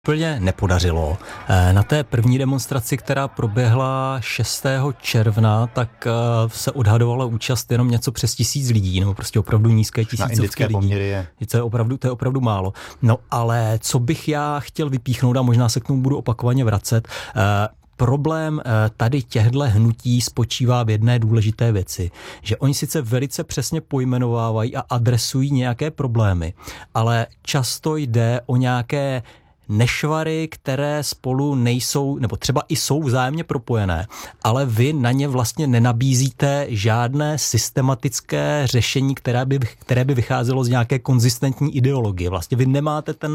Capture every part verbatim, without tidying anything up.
Úplně nepodařilo. Na té první demonstraci, která proběhla šestého června, tak se odhadovala účast jenom něco přes tisíc lidí, nebo prostě opravdu nízké tisícovky lidí. Je. To je opravdu, to je opravdu málo. No ale co bych já chtěl vypíchnout, a možná se k tomu budu opakovaně vracet, problém tady těchto hnutí spočívá v jedné důležité věci, že oni sice velice přesně pojmenovávají a adresují nějaké problémy, ale často jde o nějaké nešvary, které spolu nejsou, nebo třeba i jsou vzájemně propojené, ale vy na ně vlastně nenabízíte žádné systematické řešení, které by, které by vycházelo z nějaké konzistentní ideologie. Vlastně vy nemáte ten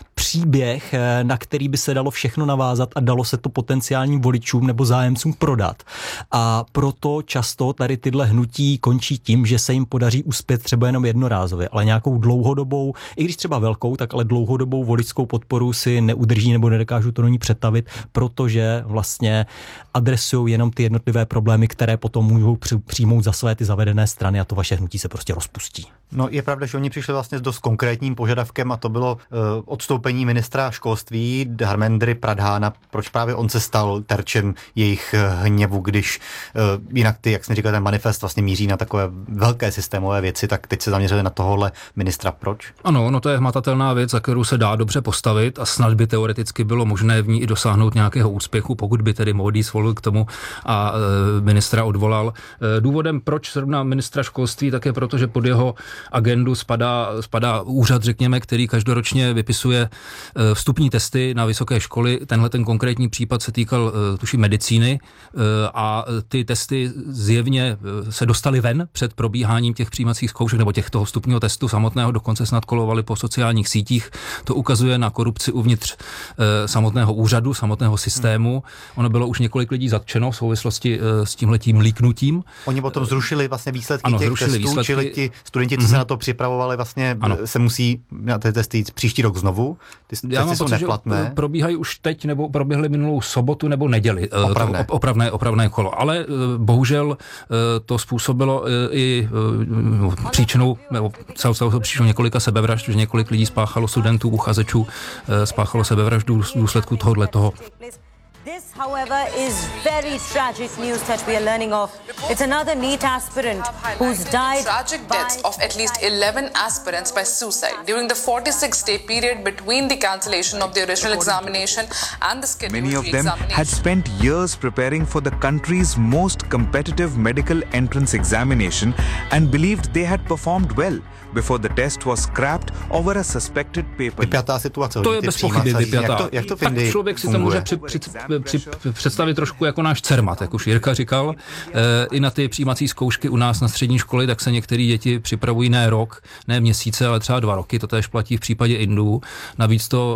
příběh, na který by se dalo všechno navázat a dalo se to potenciálním voličům nebo zájemcům prodat. A proto často tady tyhle hnutí končí tím, že se jim podaří uspět třeba jenom jednorázově, ale nějakou dlouhodobou, i když třeba velkou, tak ale dlouhodobou voličskou podporu si neudrží nebo nedokážu to do ní přetavit, protože vlastně adresují jenom ty jednotlivé problémy, které potom můžou přijmout za své ty zavedené strany a to vaše hnutí se prostě rozpustí. No je pravda, že oni přišli vlastně s dost konkrétním požadavkem a to bylo uh, odstoupení ministra školství Dharmendry Pradhána. Proč právě on se stal terčem jejich hněvu, když uh, jinak ty, jak jsem říkal, ten manifest vlastně míří na takové velké systémové věci, tak teď se zaměřili na tohohle ministra. Proč? Ano, no to je hmatatelná věc, za kterou se dá dobře postavit a snad by teoreticky bylo možné v ní i dosáhnout nějakého úspěchu, pokud by tedy Módí svolil k tomu a e, ministra odvolal. E, důvodem, proč zrovna ministra školství, tak je proto, že pod jeho agendu spadá, spadá úřad, řekněme, který každoročně vypisuje e, vstupní testy na vysoké školy. Tenhle ten konkrétní případ se týkal, e, tuším, medicíny e, a ty testy zjevně e, se dostaly ven před probíháním těch přijímacích zkoušek nebo těch toho vstupního testu samotného, dokonce snad kolovali po sociálních sítích. To ukazuje na korupci uvnitř e, samotného úřadu, samotného systému. Ono bylo už několik lidí zatčeno v souvislosti e, s tímhletím líknutím. Oni potom zrušili vlastně výsledky ano, těch testů, výsledky. Čili ti studenti, co mm-hmm. se na to připravovali, vlastně ano. se musí na ty testy jít příští rok znovu. Ty testy Já mám jsou pocit, neplatné. Že probíhají už teď, nebo proběhly minulou sobotu nebo neděli. Opravné. To opravné, opravné kolo. Ale bohužel to způsobilo i příčinou, nebo celou, celou příčinou několika sebevražd, že několik lidí spáchalo, studentů, uchazečů, spáchalo sebevraždu v důsledku tohohle toho. This, however, is very tragic news that we are learning of. It's another NEET aspirant who's died. Tragic deaths of at least eleven aspirants by suicide during the forty-six day period between the cancellation of the original examination and the scheduled Many of them re-examination. had spent years preparing for the country's most competitive medical entrance examination and believed they had performed well before the test was scrapped over a suspected paper. Vypjatá situace. To je bez pochyby vypjatá. Jak to, jak to v Indii tak člověk si funguje? to může při, při, při, při, představit trošku jako náš Cermat, jak už Jirka říkal. E, I na ty přijímací zkoušky u nás na střední školy, tak se některé děti připravují ne rok, ne měsíce, ale třeba dva roky. To též platí v případě Indů. Navíc to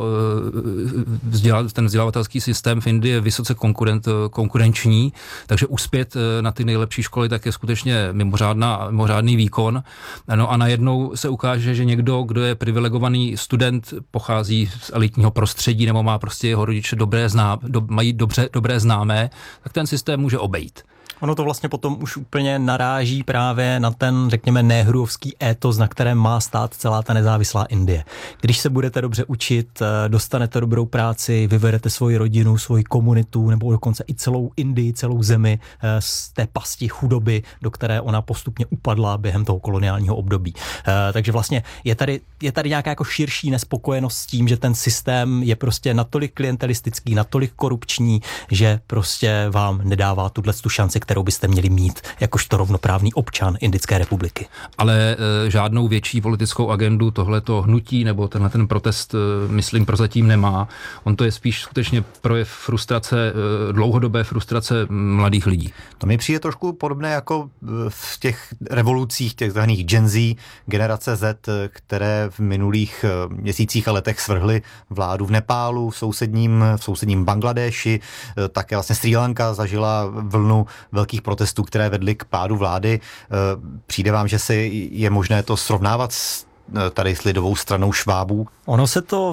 e, vzdělá, ten vzdělávatelský systém v Indii je vysoce konkurent, konkurenční, takže uspět na ty nejlepší školy tak je skutečně mimořádná, mimořádný výkon. No a najednou se ukáže, že někdo, kdo je privilegovaný student, pochází z elitního prostředí nebo má prostě jeho rodiče dobré zná, do, mají dobře, dobré známé, tak ten systém může obejít. Ono to vlastně potom už úplně naráží právě na ten, řekněme, nehruovský étos, na kterém má stát celá ta nezávislá Indie. Když se budete dobře učit, dostanete dobrou práci, vyvedete svoji rodinu, svoji komunitu, nebo dokonce i celou Indii, celou zemi z té pasti chudoby, do které ona postupně upadla během toho koloniálního období. Takže vlastně je tady, je tady nějaká jako širší nespokojenost s tím, že ten systém je prostě natolik klientelistický, natolik korupční, že prostě vám nedává tuhle tu šanci, kterou byste měli mít jakožto rovnoprávný občan Indické republiky. Ale e, žádnou větší politickou agendu tohleto hnutí nebo tenhle ten protest, e, myslím, prozatím nemá. On to je spíš skutečně projev frustrace, e, dlouhodobé frustrace mladých lidí. To mi přijde trošku podobné jako v těch revolucích, těch takzvaných Gen Z, generace Z, které v minulých měsících a letech svrhly vládu v Nepálu, v sousedním, v sousedním Bangladéši, také vlastně Srí Lanka zažila vlnu velkých protestů, které vedly k pádu vlády. Přijde vám, že si je možné to srovnávat s, tady s lidovou stranou Švábů? Ono se to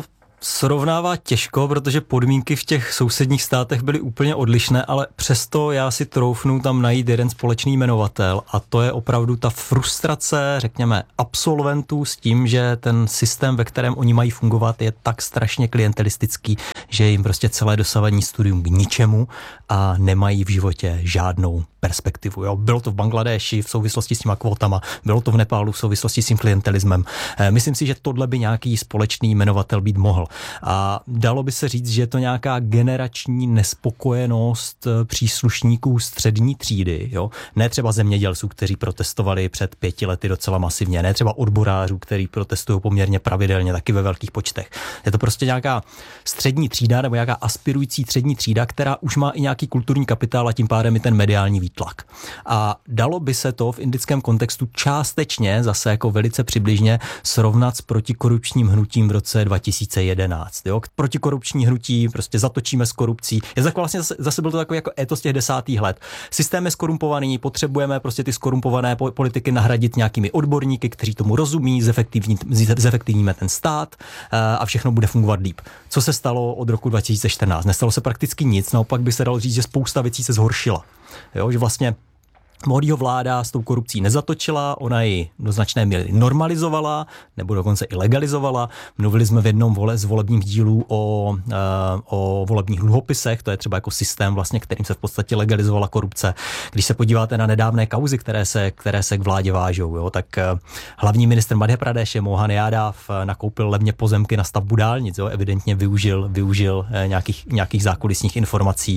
srovnává těžko, protože podmínky v těch sousedních státech byly úplně odlišné, ale přesto já si troufnu tam najít jeden společný jmenovatel a to je opravdu ta frustrace, řekněme, absolventů s tím, že ten systém, ve kterém oni mají fungovat, je tak strašně klientelistický, že jim prostě celé dosavadní studium k ničemu a nemají v životě žádnou perspektivu. Jo. Bylo to v Bangladeši v souvislosti s těma kvótama, bylo to v Nepálu v souvislosti s tím klientelismem. Myslím si, že tohle by nějaký společný jmenovatel být mohl. A dalo by se říct, že je to nějaká generační nespokojenost příslušníků střední třídy. Jo. Ne třeba zemědělců, kteří protestovali před pěti lety docela masivně, ne třeba odborářů, kteří protestují poměrně pravidelně, taky ve velkých počtech. Je to prostě nějaká střední třída nebo nějaká aspirující střední třída, která už má i nějaký kulturní kapitál a tím pádem i ten mediální výtlak. A dalo by se to v indickém kontextu částečně, zase jako velice přibližně, srovnat s protikorupčním hnutím v roce dva tisíce jedenáct. Jo? Protikorupční hnutí, prostě zatočíme s korupcí. Je tak vlastně zase, zase byl to takový jako étos těch desátých let. Systém je skorumpovaný, potřebujeme prostě ty skorumpované politiky nahradit nějakými odborníky, kteří tomu rozumí, zefektivní, zefektivníme ten stát a všechno bude fungovat líp. Co se stalo od roku dva tisíce čtrnáct? Nestalo se prakticky nic, naopak by se dalo říct, že spousta věcí se zhoršila. Jo, že vlastně Módího vláda s tou korupcí nezatočila, ona ji do značné míry normalizovala, nebo dokonce i legalizovala. Mluvili jsme v jednom vole, z volebních dílů o, o volebních dluhopisech, to je třeba jako systém, vlastně, kterým se v podstatě legalizovala korupce. Když se podíváte na nedávné kauzy, které se, které se k vládě vážou, jo, tak hlavní ministr Madhya Pradeše Mohan Yadav nakoupil levně pozemky na stavbu dálnic, jo, evidentně využil, využil nějakých, nějakých zákulisních informací.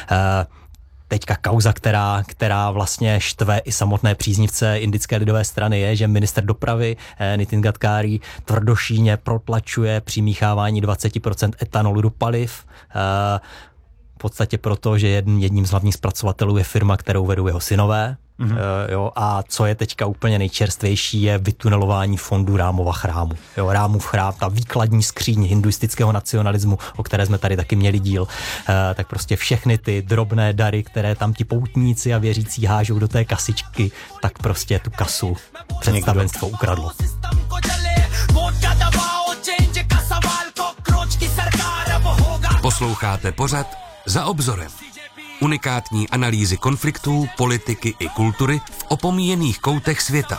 Teďka kauza, která, která vlastně štve i samotné příznivce indické lidové strany, je, že minister dopravy Nitin Gadkari tvrdošíně protlačuje přimíchávání dvacet procent etanolu do paliv. V podstatě proto, že jedn, jedním z hlavních zpracovatelů je firma, kterou vedou jeho synové. Mm-hmm. Uh, jo, a co je teďka úplně nejčerstvější, je vytunelování fondu Rámova chrámu. Jo, Rámův chrám, ta výkladní skříň hinduistického nacionalismu, o které jsme tady taky měli díl, uh, tak prostě všechny ty drobné dary, které tam ti poutníci a věřící hážou do té kasičky, tak prostě tu kasu představenstvo ukradlo. Posloucháte pořad Za obzorem. Unikátní analýzy konfliktů, politiky i kultury v opomíjených koutech světa.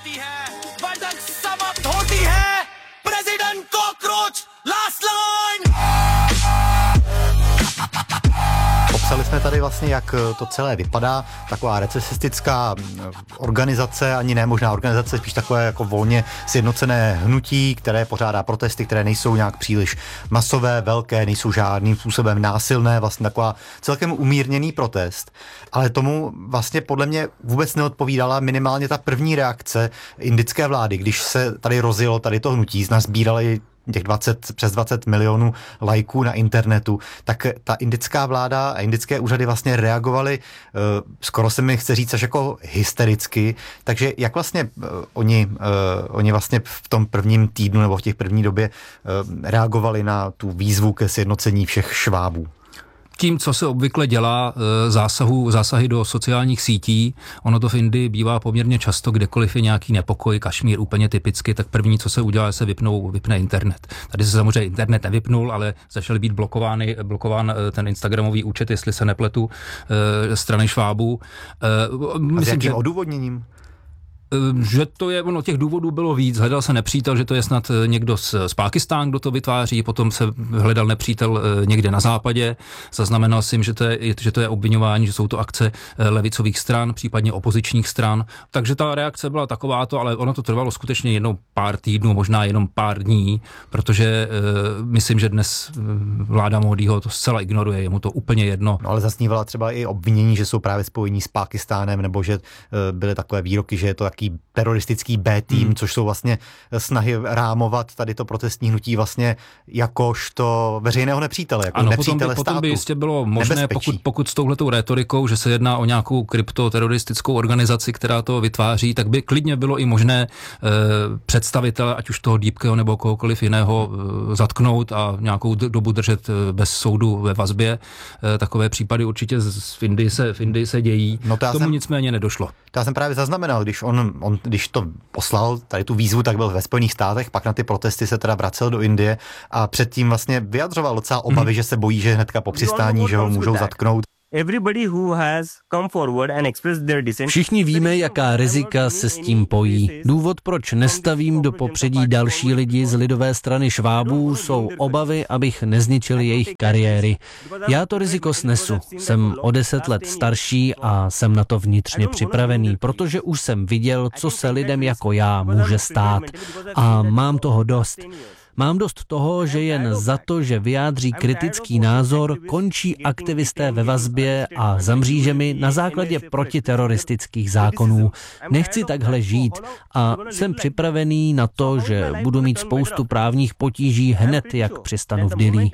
Popsali jsme tady vlastně, jak to celé vypadá, taková recesistická organizace, ani ne možná organizace, spíš takové jako volně sjednocené hnutí, které pořádá protesty, které nejsou nějak příliš masové, velké, nejsou žádným způsobem násilné, vlastně taková celkem umírněný protest. Ale tomu vlastně podle mě vůbec neodpovídala minimálně ta první reakce indické vlády, když se tady rozjelo tady to hnutí, nazbírali těch dvacet, přes dvacet milionů lajků na internetu, tak ta indická vláda a indické úřady vlastně reagovaly, uh, skoro se mi chce říct až jako hystericky, takže jak vlastně uh, oni, uh, oni vlastně v tom prvním týdnu nebo v těch první době uh, reagovali na tu výzvu ke sjednocení všech švábů? Tím, co se obvykle dělá, zásahu, zásahy do sociálních sítí, ono to v Indii bývá poměrně často, kdekoliv je nějaký nepokoj, Kašmír úplně typicky, tak první, co se udělá, se vypnou, vypne internet. Tady se samozřejmě internet nevypnul, ale začaly být blokovány, blokován ten instagramový účet, jestli se nepletu, strany švábů. Myslím, a s jakým že... odůvodněním? Že to je, ono těch důvodů bylo víc, hledal se nepřítel, že to je snad někdo z, z Pákistánu, kdo to vytváří, potom se hledal nepřítel někde na západě, zaznamenal jsem, že to je, že to je obviňování, že jsou to akce levicových stran, případně opozičních stran, takže ta reakce byla takováto, ale ono to trvalo skutečně jenom pár týdnů, možná jenom pár dní, protože uh, myslím, že dnes vláda Módího to zcela ignoruje, je mu to úplně jedno. No ale zasnívala třeba i obvinění, že jsou právě spojení s Pákistánem, nebo že uh, byly takové výroky, že je to taký teroristický B-tým, hmm. což jsou vlastně snahy rámovat tady to protestní hnutí vlastně jakožto veřejného nepřítele, jako ano, nepřítele potom by, státu. Potom by jistě bylo možné, pokud, pokud s touhletou rétorikou, že se jedná o nějakou kryptoteroristickou organizaci, která to vytváří, tak by klidně bylo i možné e, představitele, ať už toho Dýpkeho nebo kohokoliv jiného, e, zatknout a nějakou dobu držet bez soudu ve vazbě. E, takové případy určitě v Indii se, v Indii se dějí. No to Tomu jsem, nicméně nedošlo. To já jsem právě zaznamenal, když on on, on, když to poslal tady tu výzvu, tak byl ve Spojených státech, pak na ty protesty se teda vracel do Indie a předtím vlastně vyjadřoval docela obavy, mm. že se bojí, že hnedka po přistání, že ho můžou zatknout. Všichni víme, jaká rizika se s tím pojí. Důvod, proč nestavím do popředí další lidi z lidové strany Švábů, jsou obavy, abych nezničil jejich kariéry. Já to riziko snesu. Jsem o deset let starší a jsem na to vnitřně připravený, protože už jsem viděl, co se lidem jako já může stát. A mám toho dost. Mám dost toho, že jen za to, že vyjádří kritický názor, končí aktivisté ve vazbě a za mřížemi na základě protiteroristických zákonů. Nechci takhle žít a jsem připravený na to, že budu mít spoustu právních potíží hned, jak přistanu v Dillí.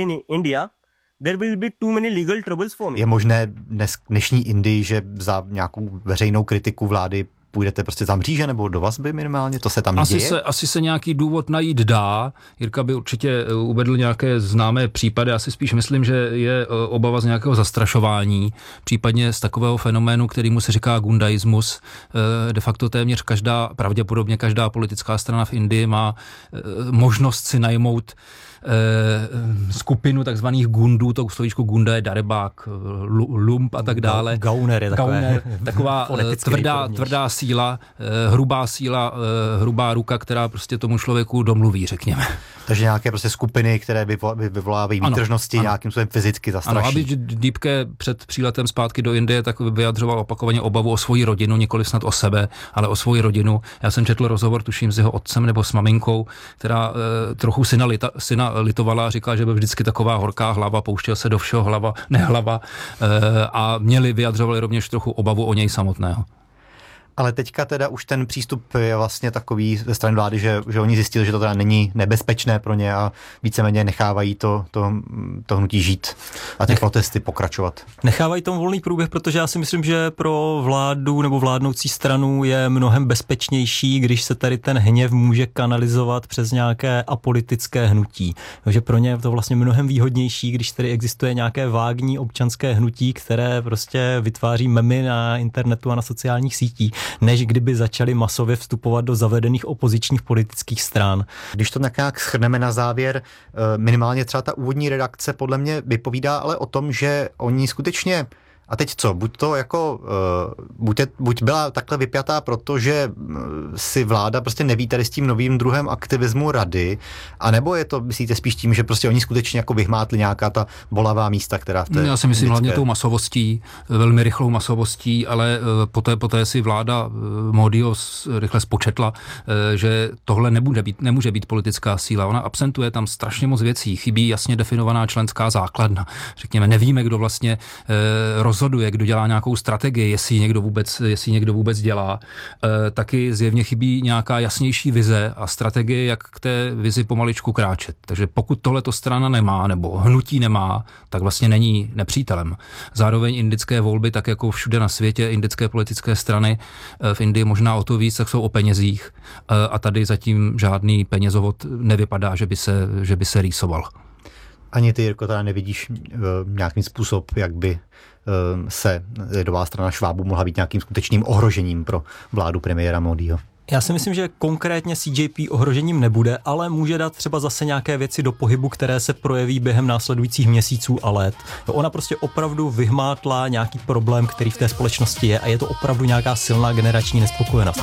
Je možné dnes, dnešní Indii, že za nějakou veřejnou kritiku vlády půjdete prostě za mříže nebo do vazby minimálně? To se tam asi děje? Se, asi se nějaký důvod najít dá. Jirka by určitě uvedl nějaké známé případy. Já si spíš myslím, že je obava z nějakého zastrašování, případně z takového fenoménu, kterýmu se říká gundaismus. De facto téměř každá, pravděpodobně každá politická strana v Indii má možnost si najmout skupinu takzvaných gundů, to slovíčko gunda je darebák, lump a tak dále. Gauner je takové, Gauner, taková tvrdá, tvrdá síla, hrubá síla, hrubá ruka, která prostě tomu člověku domluví, řekněme. Takže nějaké prostě skupiny, které vyvolávají výtržnosti, nějakým způsobem fyzicky zastraší. Ano, aby Dýpke před příletem zpátky do Indie tak vyjadřoval opakovaně obavu o svoji rodinu, nikoli snad o sebe, ale o svoji rodinu. Já jsem četl rozhovor, tuším, s jeho otcem nebo s maminkou, která e, trochu syna, lita, syna litovala a říkala, že byl vždycky taková horká hlava, pouštěl se do všeho hlava, nehlava e, a měli, vyjadřovali rovněž trochu obavu o něj samotného. Ale teďka teda už ten přístup je vlastně takový ze strany vlády, že, že oni zjistili, že to teda není nebezpečné pro ně a víceméně nechávají to, to, to hnutí žít a ty Nech... protesty pokračovat. Nechávají tomu volný průběh, protože já si myslím, že pro vládu nebo vládnoucí stranu je mnohem bezpečnější, když se tady ten hněv může kanalizovat přes nějaké apolitické hnutí. Takže pro ně je to vlastně mnohem výhodnější, když tady existuje nějaké vágní občanské hnutí, které prostě vytváří memy na internetu a na sociálních sítích, než kdyby začali masově vstupovat do zavedených opozičních politických stran. Když to nějak shrneme na závěr, minimálně třeba ta úvodní redakce podle mě vypovídá ale o tom, že oni skutečně a teď co, buď to jako, buď, je, buď byla takhle vypjatá, protože si vláda prostě neví tady s tím novým druhem aktivismu rady, anebo je to, myslíte, spíš tím, že prostě oni skutečně jako vyhmátli nějaká ta bolavá místa, která v té... Já si myslím indické... hlavně tou masovostí, velmi rychlou masovostí, ale poté, poté si vláda Módiho rychle spočetla, že tohle nebude být, nemůže být politická síla. Ona absentuje tam strašně moc věcí, chybí jasně definovaná členská základna. Řekněme, nevíme, kdo vlastně roz rozhoduje, kdo dělá nějakou strategii, jestli někdo vůbec, jestli někdo vůbec dělá. E, taky zjevně chybí nějaká jasnější vize a strategie, jak k té vizi pomaličku kráčet. Takže pokud tohleto strana nemá, nebo hnutí nemá, tak vlastně není nepřítelem. Zároveň indické volby, tak jako všude na světě, indické politické strany v Indii možná o to víc, tak jsou o penězích. E, a tady zatím žádný penězovod nevypadá, že by se, že by se rýsoval. Ani ty, Jirko, teda nevidíš uh, nějakým způsob, jak by uh, se lidová strana Švábů mohla být nějakým skutečným ohrožením pro vládu premiéra Módiho? Já si myslím, že konkrétně C J P ohrožením nebude, ale může dát třeba zase nějaké věci do pohybu, které se projeví během následujících měsíců a let. Ona prostě opravdu vyhmátla nějaký problém, který v té společnosti je a je to opravdu nějaká silná generační nespokojenost.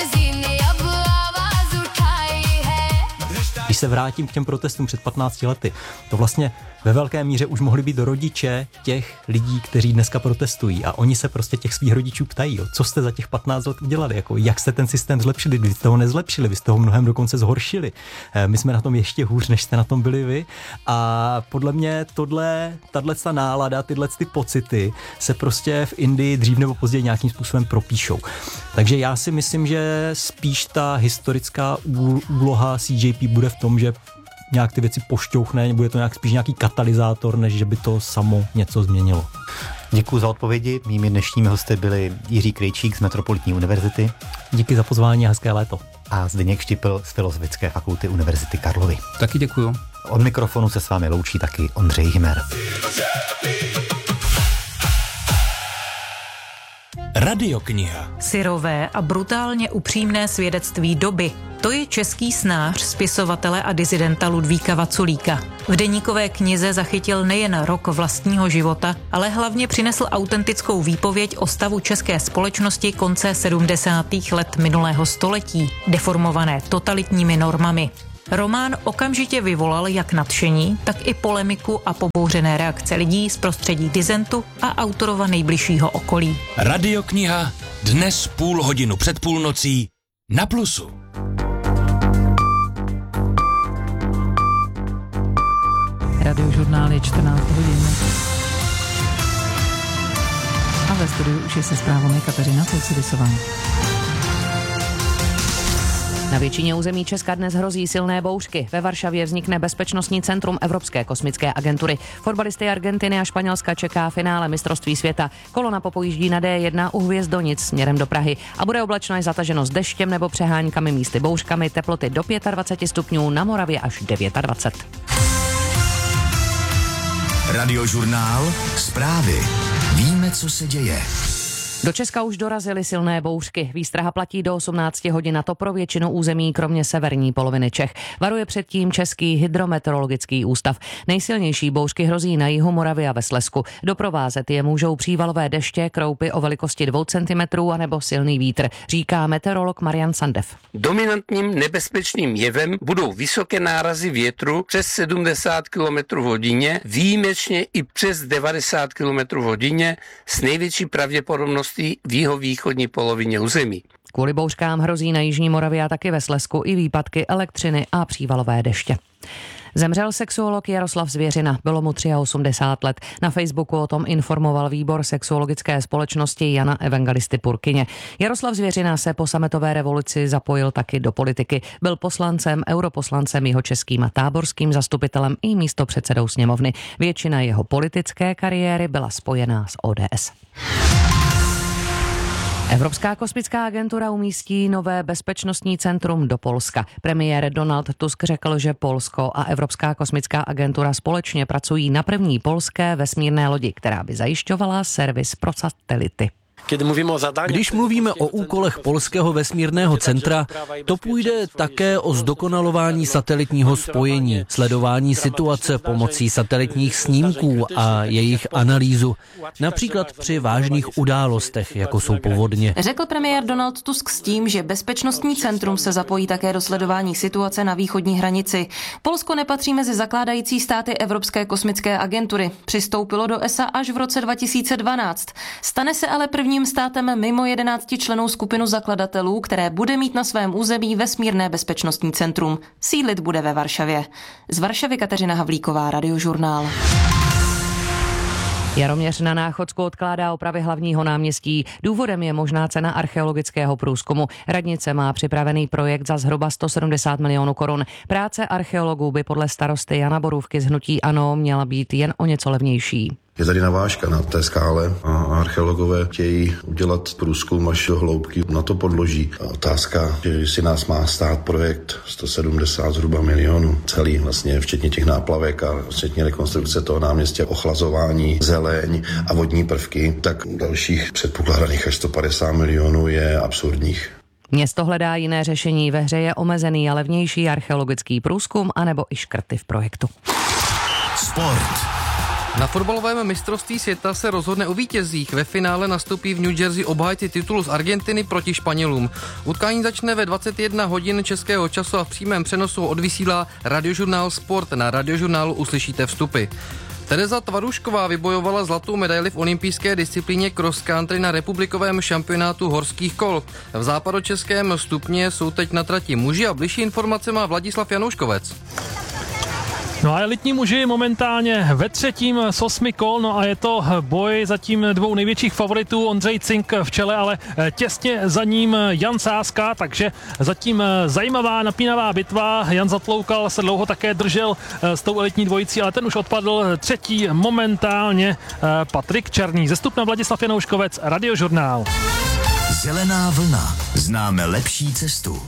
Když se vrátím k těm protestům před patnácti lety, to vlastně ve velké míře už mohli být rodiče těch lidí, kteří dneska protestují a oni se prostě těch svých rodičů ptají, jo, co jste za těch patnáct let udělali, jako jak jste ten systém zlepšili, vy jste ho nezlepšili, vy jste ho mnohem dokonce zhoršili. My jsme na tom ještě hůř, než jste na tom byli vy a podle mě tohle, tato nálada, tyhle ty pocity se prostě v Indii dřív nebo později nějakým způsobem propíšou. Takže já si myslím, že spíš ta historická úloha C J P bude v tom, že nějak ty věci pošťouchne, bude to nějak spíš nějaký katalyzátor, než že by to samo něco změnilo. Děkuji za odpovědi. Mými dnešními hosty byli Jiří Krejčík z Metropolitní univerzity. Díky za pozvání a hezké léto. A Zdeněk Štipl z Filozofické fakulty Univerzity Karlovy. Taky děkuju. Od mikrofonu se s vámi loučí taky Ondřej Hymer. Radiokniha. Syrové a brutálně upřímné svědectví doby. To je český snář, spisovatele a disidenta Ludvíka Vaculíka. V deníkové knize zachytil nejen rok vlastního života, ale hlavně přinesl autentickou výpověď o stavu české společnosti konce sedmdesátých let minulého století, deformované totalitními normami. Román okamžitě vyvolal jak nadšení, tak i polemiku a pobouřené reakce lidí z prostředí disentu a autorova nejbližšího okolí. Radiokniha dnes půl hodinu před půlnocí na Plusu. Radiožurnál je čtrnáct hodin. A ve studiu už je se zprávami Kateřina Coucidisová. Na většině území Česka dnes hrozí silné bouřky. Ve Varšavě vznikne bezpečnostní centrum Evropské kosmické agentury. Fotbalisty Argentiny a Španělska čeká finále mistrovství světa. Kolona popojíždí na D jedna u Hvězdonic směrem do Prahy a bude oblačno až zataženo s deštěm nebo přeháňkami místy bouřkami, teploty do dvacet pět stupňů, na Moravě až dvacet devět. Radiožurnál, zprávy. Víme, co se děje. Do Česka už dorazily silné bouřky. Výstraha platí do osmnácti hodin, a to pro většinu území, kromě severní poloviny Čech. Varuje předtím Český hydrometeorologický ústav. Nejsilnější bouřky hrozí na jihu Moravy a ve Slezsku. Doprovázet je můžou přívalové deště, kroupy o velikosti dvou centimetrů anebo silný vítr, říká meteorolog Marian Sandev. Dominantním nebezpečným jevem budou vysoké nárazy větru přes sedmdesát kilometrů v hodině, výjimečně i přes devadesát kilometrů v hodině s největší pravděpodobností v jihovýchodní polovině území. Kvůli bouřkám hrozí na jižní Moravě a taky ve Slezsku i výpadky elektřiny a přívalové deště. Zemřel sexuolog Jaroslav Zvěřina, bylo mu osmdesát tři let. Na Facebooku o tom informoval výbor sexuologické společnosti Jana Evangelisty Purkyně. Jaroslav Zvěřina se po sametové revoluci zapojil taky do politiky. Byl poslancem, europoslancem, jihočeským a táborským zastupitelem i místopředsedou sněmovny. Většina jeho politické kariéry byla spojená s O D S. Evropská kosmická agentura umístí nové bezpečnostní centrum do Polska. Premiér Donald Tusk řekl, že Polsko a Evropská kosmická agentura společně pracují na první polské vesmírné lodi, která by zajišťovala servis pro satelity. Když mluvíme o úkolech Polského vesmírného centra, to půjde také o zdokonalování satelitního spojení, sledování situace pomocí satelitních snímků a jejich analýzu, například při vážných událostech, jako jsou povodně. Řekl premiér Donald Tusk s tím, že bezpečnostní centrum se zapojí také do sledování situace na východní hranici. Polsko nepatří mezi zakládající státy Evropské kosmické agentury. Přistoupilo do E S A až v roce dva tisíce dvanáct. Stane se ale prvním státem mimo jedenácti členů skupinu zakladatelů, které bude mít na svém území vesmírné bezpečnostní centrum. Sídlit bude ve Varšavě. Z Varšavy Kateřina Havlíková, Radiožurnál. Jaroměř na Náchodsku odkládá opravy hlavního náměstí. Důvodem je možná cena archeologického průzkumu. Radnice má připravený projekt za zhruba sto sedmdesát milionů korun. Práce archeologů by podle starosty Jana Borůvky z hnutí ANO měla být jen o něco levnější. Je tady navážka na té skále a archeologové chtějí udělat průzkum až do hloubky na to podloží. A otázka, že si nás má stát projekt sto sedmdesát zhruba milionů, celý vlastně, včetně těch náplavek a včetně rekonstrukce toho náměstí, ochlazování, zeleň a vodní prvky, tak dalších předpokládaných až sto padesát milionů je absurdních. Město hledá jiné řešení. Ve hře je omezený a levnější archeologický průzkum anebo i škrty v projektu. Sport. Na fotbalovém mistrovství světa se rozhodne o vítězích. Ve finále nastoupí v New Jersey obhájci titulu z Argentiny proti Španělům. Utkání začne ve dvacet jedna hodin českého času a v přímém přenosu odvysílá Radiožurnál Sport. Na Radiožurnálu uslyšíte vstupy. Tereza Tvarušková vybojovala zlatou medaili v olympijské disciplíně cross country na republikovém šampionátu horských kol. V západočeském stupně jsou teď na trati muži a bližší informace má Vladislav Janouškovec. No a elitní muži momentálně ve třetím s osmi kol, no a je to boj zatím dvou největších favoritů, Ondřej Cink v čele, ale těsně za ním Jan Sázka, takže zatím zajímavá napínavá bitva. Jan Zatloukal se dlouho také držel s tou elitní dvojicí, ale ten už odpadl. Třetí momentálně Patrik Černý. Zestup na Vladislav Janouškovec, Radiožurnál. Zelená vlna. Známe lepší cestu.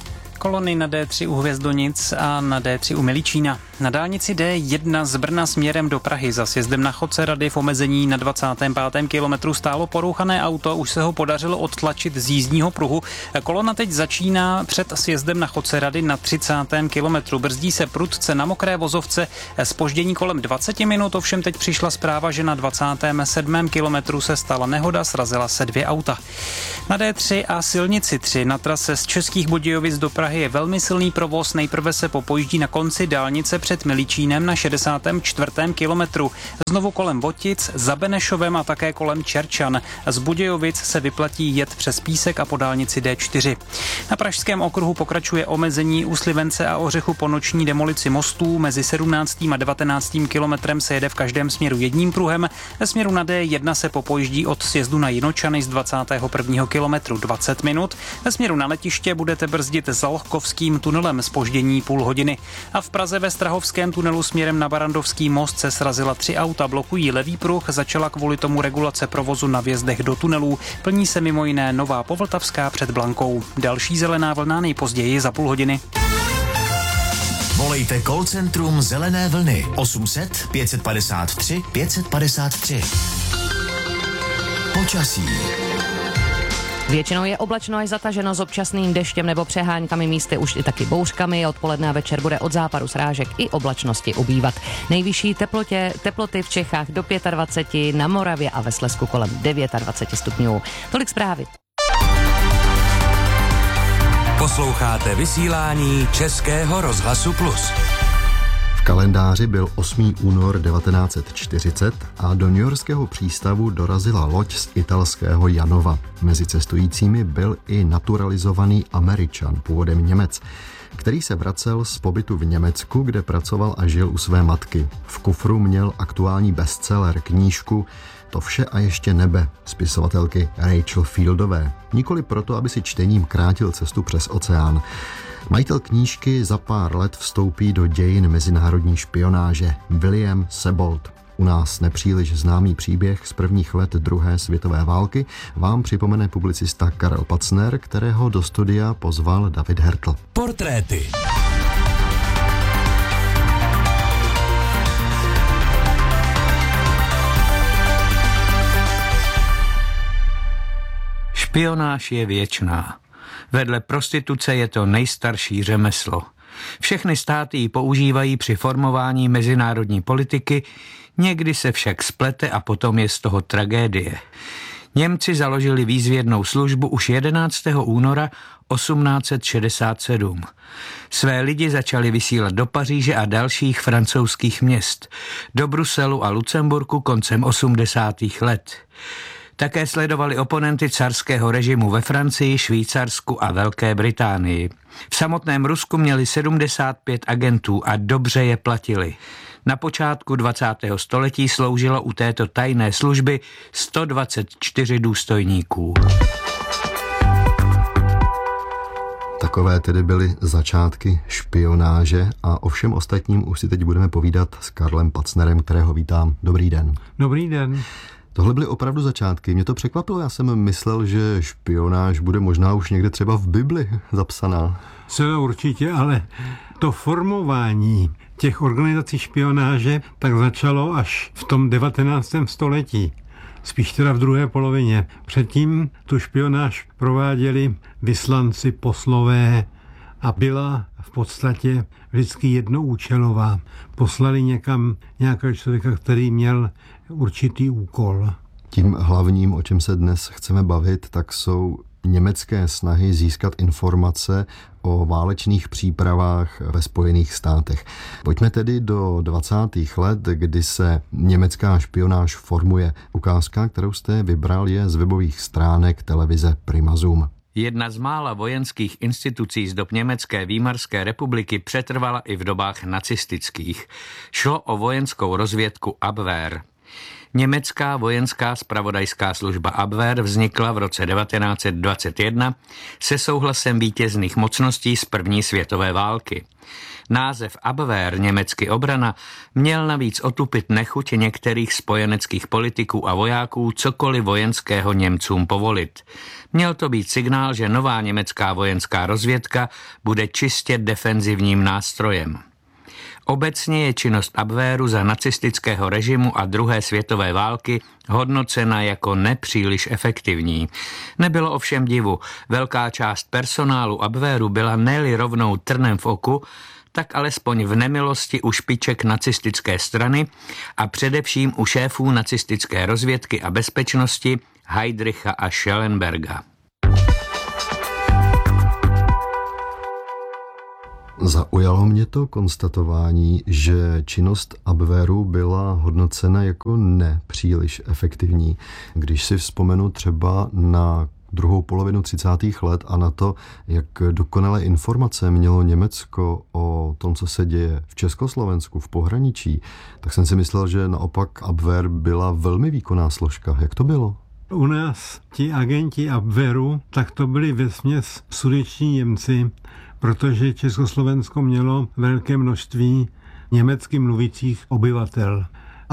kolony na D tři u Hvězdonic a na D tři u Milíčína. Na dálnici D jedna z Brna směrem do Prahy za sjezdem na Chodce Rady v omezení na dvacátém pátém kilometru stálo porouchané auto, už se ho podařilo odtlačit z jízdního pruhu. Kolona teď začíná před sjezdem na Chodce Rady na třicátém kilometru. Brzdí se prudce na mokré vozovce, zpoždění kolem dvacet minut, ovšem teď přišla zpráva, že na dvacátém sedmém kilometru se stala nehoda, srazila se dvě auta. Na D tři a silnici tři na trase z Českých Budějovic do Prahy je velmi silný provoz, nejprve se popojíždí na konci dálnice před Milíčínem na šedesátém čtvrtém kilometru. Znovu kolem Votic, za Benešovem a také kolem Čerčan. Z Budějovic se vyplatí jet přes Písek a po dálnici D čtyři. Na pražském okruhu pokračuje omezení u Slivence a Ořechu po noční demolici mostů. Mezi sedmnáctým a devatenáctým kilometrem se jede v každém směru jedním pruhem. Ve směru na D jedna se popojíždí od sjezdu na Jinočany z dvacátého prvního kilometru dvacet minut. Ve směru na letiště budete brzdit za Lohkovským tunelem zpoždění půl hodiny. A v Praze ve Strahovském tunelu směrem na Barandovský most se srazila tři auta, blokují levý pruh, začala kvůli tomu regulace provozu na vjezdech do tunelů. Plní se mimo jiné Nová Povltavská před Blankou. Další zelená vlna nejpozději za půl hodiny. Volejte call centrum Zelené vlny osm set pět padesát tři pět padesát tři. Počasí. Většinou je oblačno až zataženo s občasným deštěm nebo přeháňkami, místy už i taky bouřkami. Odpoledne a večer bude od západu srážek i oblačnosti ubývat. Nejvyšší teplotě, teploty v Čechách do dvacet pět, na Moravě a ve Slezsku kolem dvacet devět stupňů. Tolik zprávy. Posloucháte vysílání Českého rozhlasu Plus. V kalendáři byl osmého února devatenáct set čtyřicet a do newyorského přístavu dorazila loď z italského Janova. Mezi cestujícími byl i naturalizovaný Američan, původem Němec, který se vracel z pobytu v Německu, kde pracoval a žil u své matky. V kufru měl aktuální bestseller, knížku To vše a ještě nebe spisovatelky Rachel Fieldové. Nikoli proto, aby si čtením krátil cestu přes oceán. Majitel knížky za pár let vstoupí do dějin mezinárodní špionáže. William Sebold. U nás nepříliš známý příběh z prvních let druhé světové války vám připomene publicista Karel Pacner, kterého do studia pozval David Hertl. Portréty. Špionáž je věčná. Vedle prostituce je to nejstarší řemeslo. Všechny státy ji používají při formování mezinárodní politiky, někdy se však splete a potom je z toho tragédie. Němci založili výzvědnou službu už jedenáctého února osmnáct set šedesát sedm. Své lidi začali vysílat do Paříže a dalších francouzských měst, do Bruselu a Lucemburku koncem osmdesátých let. Také sledovali oponenty carského režimu ve Francii, Švýcarsku a Velké Británii. V samotném Rusku měli sedmdesát pět agentů a dobře je platili. Na počátku dvacátého století sloužilo u této tajné služby sto dvacet čtyři důstojníků. Takové tedy byly začátky špionáže a o všem ostatním už si teď budeme povídat s Karlem Pacnerem, kterého vítám. Dobrý den. Dobrý den. Tohle byly opravdu začátky. Mě to překvapilo, já jsem myslel, že špionáž bude možná už někde třeba v Bibli zapsaná. Celé určitě, ale to formování těch organizací špionáže tak začalo až v tom devatenáctém století. Spíš teda v druhé polovině. Předtím tu špionáž prováděli vyslanci, poslové a byla v podstatě vždycky jednoúčelová. Poslali někam nějakého člověka, který měl určitý úkol. Tím hlavním, o čem se dnes chceme bavit, tak jsou německé snahy získat informace o válečných přípravách ve Spojených státech. Pojďme tedy do dvacátých let, kdy se německá špionáž formuje. Ukázka, kterou jste vybral, je z webových stránek televize Prima Zoom. Jedna z mála vojenských institucí z dob Německé Výmarské republiky přetrvala i v dobách nacistických. Šlo o vojenskou rozvědku Abwehr. Německá vojenská zpravodajská služba Abwehr vznikla v roce devatenáct set dvacet jedna se souhlasem vítězných mocností z první světové války. Název Abwehr, německy obrana, měl navíc otupit nechuť některých spojeneckých politiků a vojáků cokoliv vojenského Němcům povolit. Měl to být signál, že nová německá vojenská rozvědka bude čistě defenzivním nástrojem. Obecně je činnost Abwehru za nacistického režimu a druhé světové války hodnocena jako nepříliš efektivní. Nebylo ovšem divu, velká část personálu Abwehru byla ne-li rovnou trnem v oku, tak alespoň v nemilosti u špiček nacistické strany a především u šéfů nacistické rozvědky a bezpečnosti Heydricha a Schellenberga. Zaujalo mě to konstatování, že činnost Abwehru byla hodnocena jako nepříliš efektivní. Když si vzpomenu třeba na druhou polovinu třicátých let a na to, jak dokonalé informace mělo Německo o tom, co se děje v Československu, v pohraničí, tak jsem si myslel, že naopak Abwehr byla velmi výkonná složka. Jak to bylo? U nás ti agenti Abwehru, tak to byli vesměs sudetští Němci, protože Československo mělo velké množství německy mluvících obyvatel.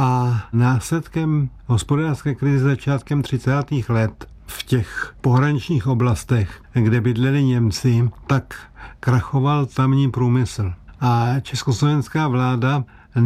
A následkem hospodářské krize začátkem třicátých let v těch pohraničních oblastech, kde bydleli Němci, tak krachoval tamní průmysl. A československá vláda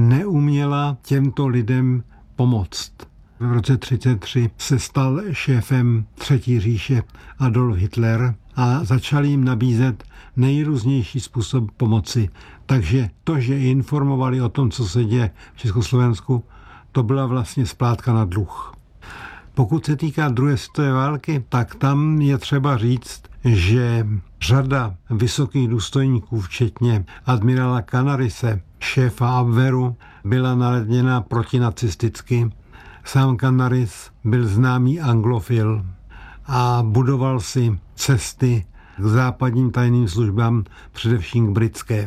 neuměla těmto lidem pomoct. V roce třicet tři se stal šéfem Třetí říše Adolf Hitler a začal jim nabízet nejrůznější způsob pomoci. Takže to, že informovali o tom, co se děje v Československu, to byla vlastně splátka na dluh. Pokud se týká druhé světové války, tak tam je třeba říct, že řada vysokých důstojníků, včetně admirála Canarise, šéfa Abwehru, byla naladěna protinacisticky. Sám Canaris byl známý anglofil a budoval si cesty k západním tajným službám, především k britské.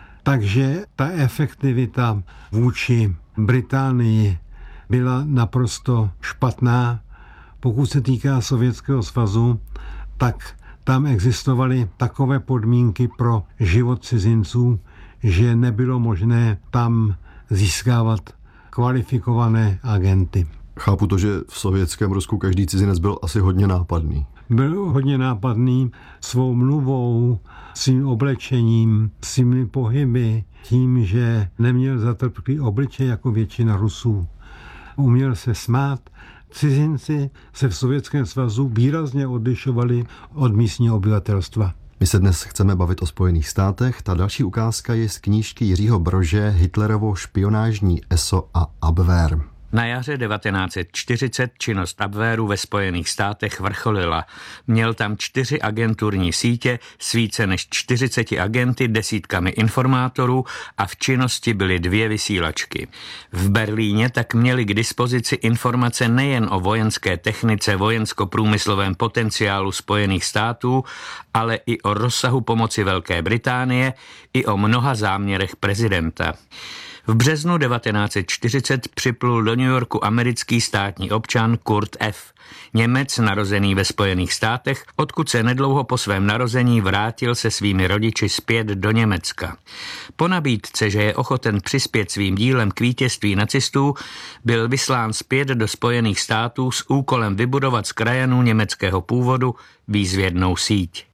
Takže ta efektivita vůči Británii byla naprosto špatná. Pokud se týká Sovětského svazu, tak tam existovaly takové podmínky pro život cizinců, že nebylo možné tam získávat kvalifikované agenty. Chápu to, že v sovětském Rusku každý cizinec byl asi hodně nápadný. Byl hodně nápadný svou mluvou, svým oblečením, svými pohyby, tím, že neměl zatrpklý obličej jako většina Rusů. Uměl se smát. Cizinci se v Sovětském svazu výrazně odlišovali od místního obyvatelstva. My se dnes chceme bavit o Spojených státech. Ta další ukázka je z knížky Jiřího Brože Hitlerovo špionážní E S O a Abwehr. Na jaře devatenáct set čtyřicet činnost Abwehru ve Spojených státech vrcholila. Měl tam čtyři agenturní sítě s více než čtyřiceti agenty, desítkami informátorů a v činnosti byly dvě vysílačky. V Berlíně tak měli k dispozici informace nejen o vojenské technice, vojensko-průmyslovém potenciálu Spojených států, ale i o rozsahu pomoci Velké Británie, i o mnoha záměrech prezidenta. V březnu devatenáct set čtyřicet připlul do New Yorku americký státní občan Kurt F., Němec narozený ve Spojených státech, odkud se nedlouho po svém narození vrátil se svými rodiči zpět do Německa. Po nabídce, že je ochoten přispět svým dílem k vítězství nacistů, byl vyslán zpět do Spojených států s úkolem vybudovat z krajanů německého původu výzvědnou síť.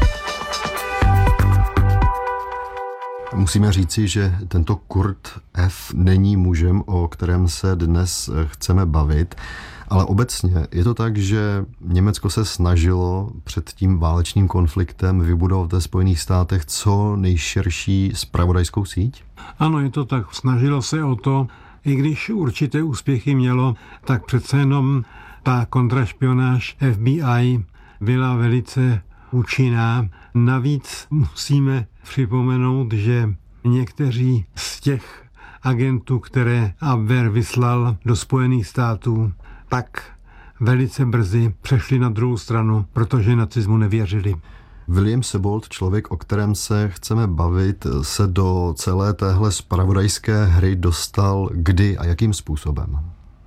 Musíme říci, že tento Kurt F. není mužem, o kterém se dnes chceme bavit, ale obecně je to tak, že Německo se snažilo před tím válečným konfliktem vybudovat ve Spojených státech co nejširší zpravodajskou síť? Ano, je to tak. Snažilo se o to, i když určité úspěchy mělo, tak přece jenom ta kontrašpionáž F B I byla velice účinná. Navíc musíme připomenout, že někteří z těch agentů, které Abwehr vyslal do Spojených států, tak velice brzy přešli na druhou stranu, protože nacismu nevěřili. William Sebold, člověk, o kterém se chceme bavit, se do celé téhle zpravodajské hry dostal kdy a jakým způsobem?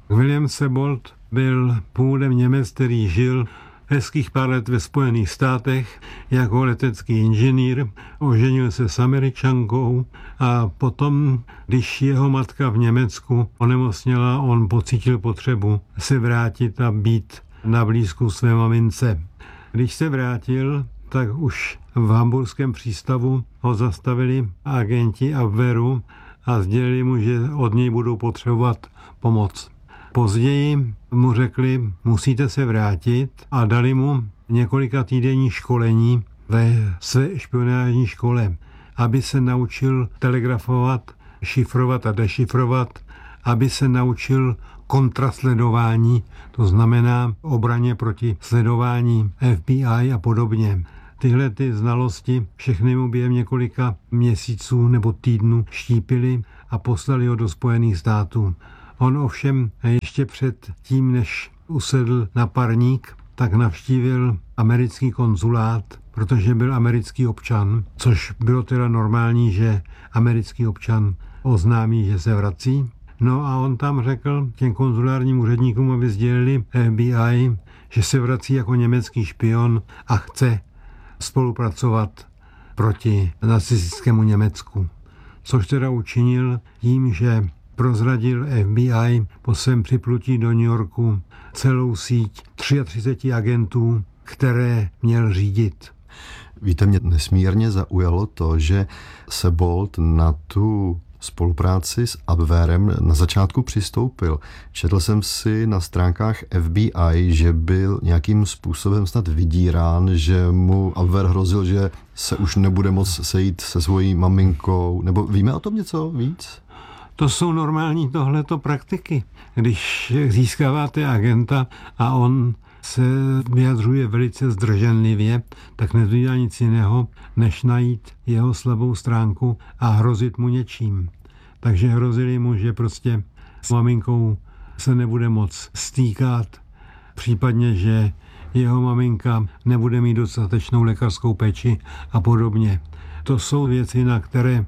William Sebold byl původem Němec, který žil hezkých pár let ve Spojených státech jako letecký inženýr, oženil se s Američankou a potom, když jeho matka v Německu onemocněla, on pocítil potřebu se vrátit a být na blízku své mamince. Když se vrátil, tak už v hamburském přístavu ho zastavili agenti Abwehru a sdělili mu, že od něj budou potřebovat pomoc. Později mu řekli, musíte se vrátit a dali mu několika týdenní školení ve své špionážní škole, aby se naučil telegrafovat, šifrovat a dešifrovat, aby se naučil kontrasledování, to znamená obraně proti sledování F B I a podobně. Tyhle ty znalosti všechny mu během několika měsíců nebo týdnů štípili a poslali ho do Spojených států. On ovšem ještě před tím, než usedl na parník, tak navštívil americký konzulát, protože byl americký občan, což bylo teda normální, že americký občan oznámí, že se vrací. No a on tam řekl těm konzulárním úředníkům, aby sdělili F B I, že se vrací jako německý špion a chce spolupracovat proti nacistickému Německu. Což teda učinil tím, že prozradil F B I po svém připlutí do New Yorku celou síť třicet tři agentů, které měl řídit. Víte, mě nesmírně zaujalo to, že Sebold na tu spolupráci s Abwehrem na začátku přistoupil. Četl jsem si na stránkách F B I, že byl nějakým způsobem snad vydírán, že mu Abwehr hrozil, že se už nebude moc sejít se svojí maminkou. Nebo víme o tom něco víc? To jsou normální tohleto praktiky. Když získáváte agenta a on se vyjadřuje velice zdrženlivě, tak nezbývá nic jiného, než najít jeho slabou stránku a hrozit mu něčím. Takže hrozili mu, že prostě s maminkou se nebude moc stýkat, případně, že jeho maminka nebude mít dostatečnou lékařskou péči a podobně. To jsou věci, na které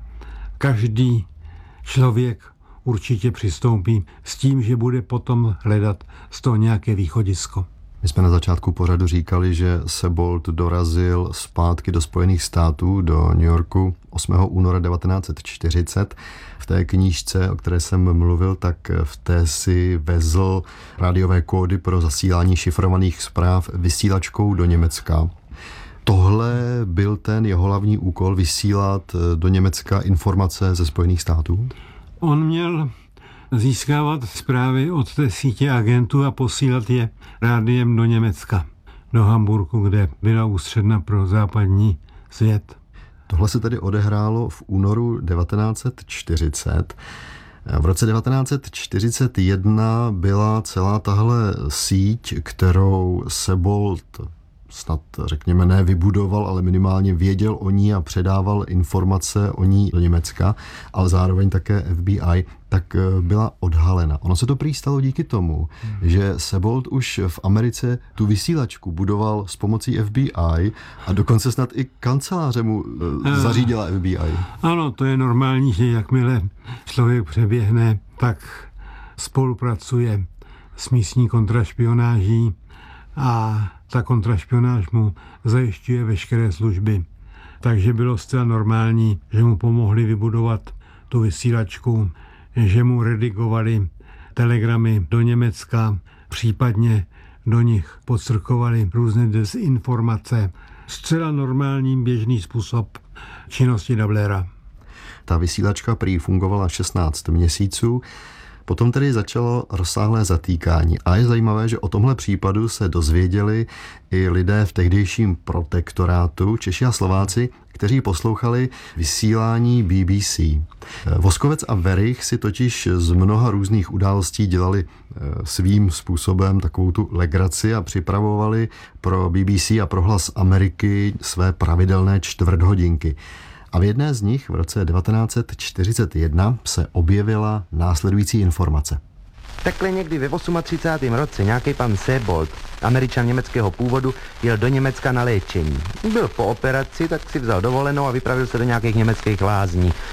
každý člověk určitě přistoupí s tím, že bude potom hledat z toho nějaké východisko. My jsme na začátku pořadu říkali, že Sebold dorazil zpátky do Spojených států, do New Yorku osmého února devatenáct set čtyřicet. V té knížce, o které jsem mluvil, tak v té si vezl rádiové kódy pro zasílání šifrovaných zpráv vysílačkou do Německa. Tohle byl ten jeho hlavní úkol, vysílat do Německa informace ze Spojených států? On měl získávat zprávy od té sítě agentů a posílat je rádiem do Německa, do Hamburku, kde byla ústředna pro západní svět. Tohle se tedy odehrálo v únoru devatenáct set čtyřicet. V roce devatenáct set čtyřicet jedna byla celá tahle síť, kterou Sebold snad řekněme ne vybudoval, ale minimálně věděl o ní a předával informace o ní do Německa, ale zároveň také F B I, tak byla odhalena. Ono se to prý stalo díky tomu, hmm. že Sebold už v Americe tu vysílačku budoval s pomocí F B I a dokonce snad i kanceláře mu zařídila F B I. Ano, to je normální, že jakmile člověk přeběhne, tak spolupracuje s místní kontrašpionáží a ta kontrašpionáž mu zajišťuje veškeré služby. Takže bylo zcela normální, že mu pomohli vybudovat tu vysílačku, že mu redigovali telegramy do Německa, případně do nich podstrkovali různé dezinformace. Zcela normální běžný způsob činnosti Dablera. Ta vysílačka prý fungovala šestnáct měsíců. Potom tedy začalo rozsáhlé zatýkání a je zajímavé, že o tomhle případu se dozvěděli i lidé v tehdejším protektorátu, Češi a Slováci, kteří poslouchali vysílání B B C. Voskovec a Werich si totiž z mnoha různých událostí dělali svým způsobem takovou tu legraci a připravovali pro B B C a pro Hlas Ameriky své pravidelné čtvrthodinky. A v jedné z nich v roce devatenáct set čtyřicet jedna se objevila následující informace. Takhle někdy ve třicátém osmém roce nějaký pan Sebold, Američan německého původu, jel do Německa na léčení. Byl po operaci, tak si vzal dovolenou a vypravil se do nějakých německých lázní.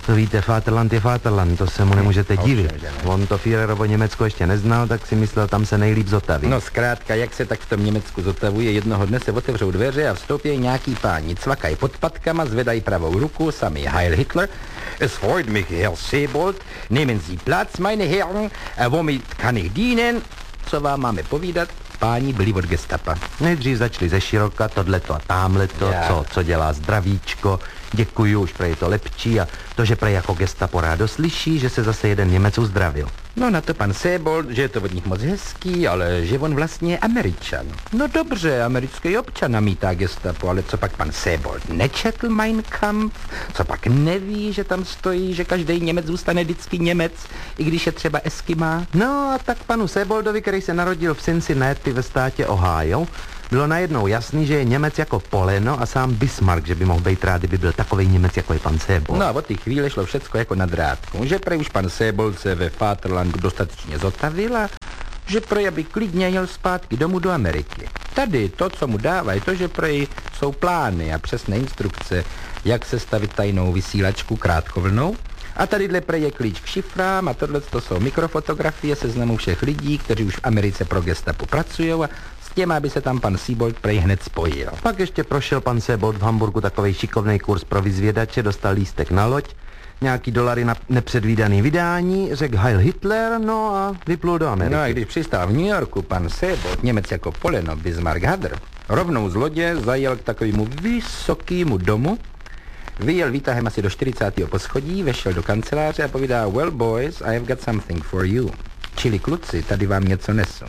To víte, Vaterland je Vaterland, to se mu nemůžete divit. On to Führerovo Německo ještě neznal, tak si myslel, tam se nejlíp zotaví. No zkrátka, jak se tak v tom Německu zotavuje, jednoho dne se otevřou dveře a vstoupí nějaký páni, cvakají pod patkama, zvedají pravou ruku, sami Heil Hitler. Es freut mich, Herr Sebold, nehmen Sie Platz, meine Herren, womit kann ich dienen? Co vám máme povídat? Páni byli od gestapa. Nejdřív začali ze široka, tohleto a támhleto, co, co dělá zdravíčko, děkuju, už prej to lepší a to, že prej jako gestapo rádo slyší, že se zase jeden Němec uzdravil. No na to pan Sebold, že je to od nich moc hezký, ale že on vlastně je Američan. No dobře, americký občan namítá gestapo, ale co pak pan Sebold nečetl Mein Kampf? Co pak neví, že tam stojí, že každý Němec zůstane vždycky Němec, i když je třeba Eskimá? No a tak panu Seboldovi, který se narodil v Cincinnati ve státě Ohio, bylo najednou jasný, že je Němec jako poleno a sám Bismarck, že by mohl být rád, kdyby byl takovej Němec, jako je pan Sebold. No a od té chvíle šlo všecko jako na drátku, že prej už pan Sebold se ve Vaterlandu dostatečně zotavil a že prej aby klidně jel zpátky domů do Ameriky. Tady to, co mu dávají, to, že prej jsou plány a přesné instrukce, jak se stavit tajnou vysílačku krátkovlnou. A tadyhle prej je klíč k šifrám a tohle to jsou mikrofotografie seznamu všech lidí, kteří už v Americe pro gestapo pracují a s těma by se tam pan Sebold prej hned spojil. Pak ještě prošel pan Sebold v Hamburgu takovej šikovnej kurz pro vyzvědače, dostal lístek na loď, nějaký dolary na nepředvídaný vydání, řekl Heil Hitler, no a vyplul do Ameriky. No a když přistál v New Yorku pan Sebold, Němec jako poleno, Bismarck hadr, rovnou z lodě zajel k takovému vysokému domu, vyjel výtahem asi do čtyřicátého poschodí, vešel do kanceláře a povídá: Well boys, I have got something for you. Čili kluci, tady vám něco nesu.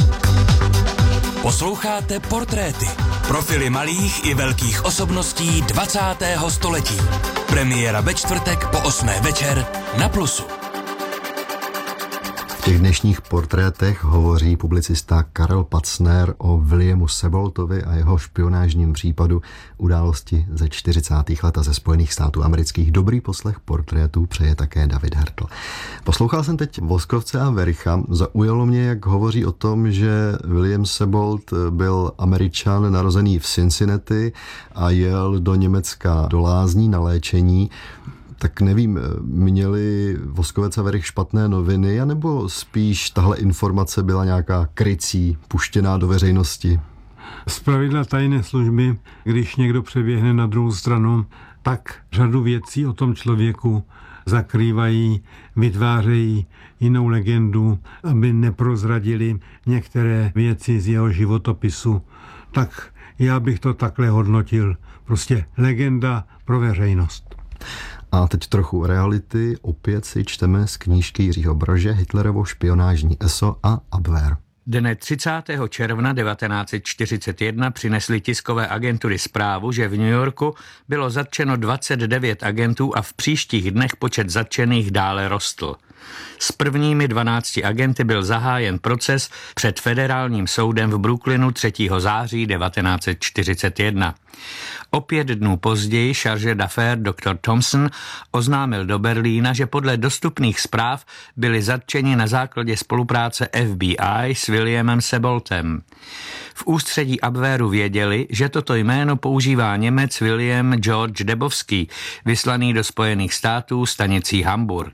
Posloucháte Portréty. Profily malých i velkých osobností dvacátého století. Premiéra ve čtvrtek po osmé večer na Plusu. V těch dnešních portrétech hovoří publicista Karel Pacner o Williamu Seboldovi a jeho špionážním případu, události ze čtyřicátých let a ze Spojených států amerických. Dobrý poslech portrétů přeje také David Hertl. Poslouchal jsem teď Voskovce a Vericha. Zaujalo mě, jak hovoří o tom, že William Sebold byl Američan narozený v Cincinnati a jel do Německa do lázní na léčení. Tak nevím, měli Voskovec a Verich špatné noviny, anebo spíš tahle informace byla nějaká krycí, puštěná do veřejnosti? Zpravidla tajné služby, když někdo přeběhne na druhou stranu, tak řadu věcí o tom člověku zakrývají, vytvářejí jinou legendu, aby neprozradili některé věci z jeho životopisu. Tak já bych to takhle hodnotil. Prostě legenda pro veřejnost. A teď trochu reality. Opět si čteme z knížky Jiřího Brože Hitlerovo špionážní eso a Abwehr. Dne třicátého června devatenáct set čtyřicet jedna přinesly tiskové agentury zprávu, že v New Yorku bylo zatčeno dvacet devět agentů a v příštích dnech počet zatčených dále rostl. S prvními dvanácti agenty byl zahájen proces před federálním soudem v Brooklynu třetího září devatenáct set čtyřicet jedna. O pět dnů později chargé d'affaires doktor Thompson oznámil do Berlína, že podle dostupných zpráv byli zatčeni na základě spolupráce F B I s Williamem Seboldem. V ústředí Abwehru věděli, že toto jméno používá Němec William George Debovský, vyslaný do Spojených států stanicí Hamburg.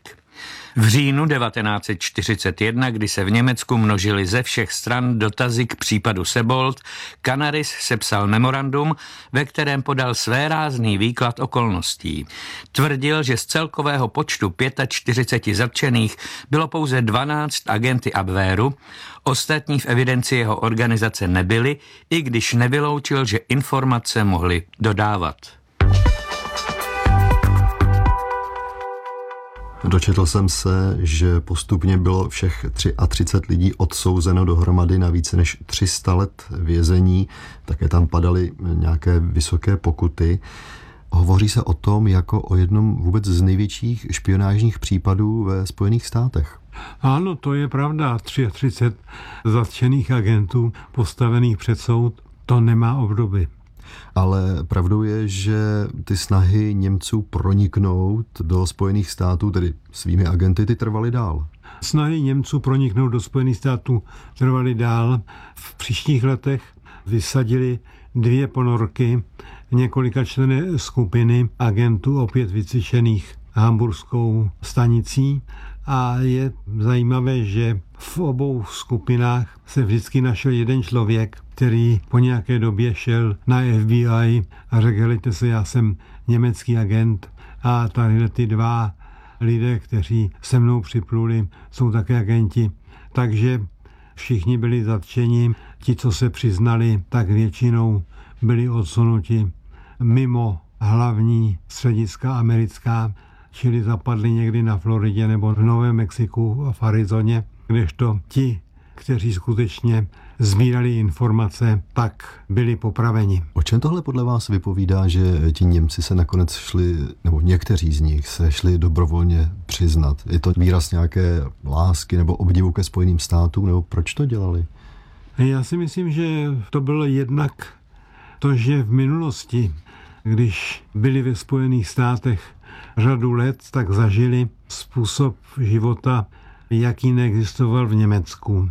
V říjnu devatenáct set čtyřicet jedna, kdy se v Německu množily ze všech stran dotazy k případu Sebold, Canaris sepsal memorandum, ve kterém podal svérázný výklad okolností. Tvrdil, že z celkového počtu čtyřicet pět zatčených bylo pouze dvanáct agenty Abwehru, ostatní v evidenci jeho organizace nebyli, i když nevyloučil, že informace mohli dodávat. Dočetl jsem se, že postupně bylo všech třicet tři lidí odsouzeno dohromady na více než tři sta let vězení. Také tam padaly nějaké vysoké pokuty. Hovoří se o tom jako o jednom vůbec z největších špionážních případů ve Spojených státech. Ano, to je pravda. třicet tři zatčených agentů postavených před soud, to nemá obdoby. Ale pravdou je, že ty snahy Němců proniknout do Spojených států, tedy svými agenty, ty trvaly dál. Snahy Němců proniknout do Spojených států trvaly dál. V příštích letech vysadili dvě ponorky několika členné skupiny agentů opět vycvičených hamburskou stanicí. A je zajímavé, že v obou skupinách se vždycky našel jeden člověk, který po nějaké době šel na F B I a řekl, helejte se, já jsem německý agent a tadyhle ty dva lidé, kteří se mnou připluli, jsou také agenti. Takže všichni byli zatčeni. Ti, co se přiznali, tak většinou byli odsunuti mimo hlavní střediska americká, čili zapadli někdy na Floridě nebo v Novém Mexiku a v Arizoně, kdežto ti, kteří skutečně sbírali informace, tak byli popraveni. O čem tohle podle vás vypovídá, že ti Němci se nakonec šli, nebo někteří z nich se šli dobrovolně přiznat? Je to výraz nějaké lásky nebo obdivu ke Spojeným státům, nebo proč to dělali? Já si myslím, že to bylo jednak to, že v minulosti, když byli ve Spojených státech řadu let, tak zažili způsob života, jaký neexistoval v Německu.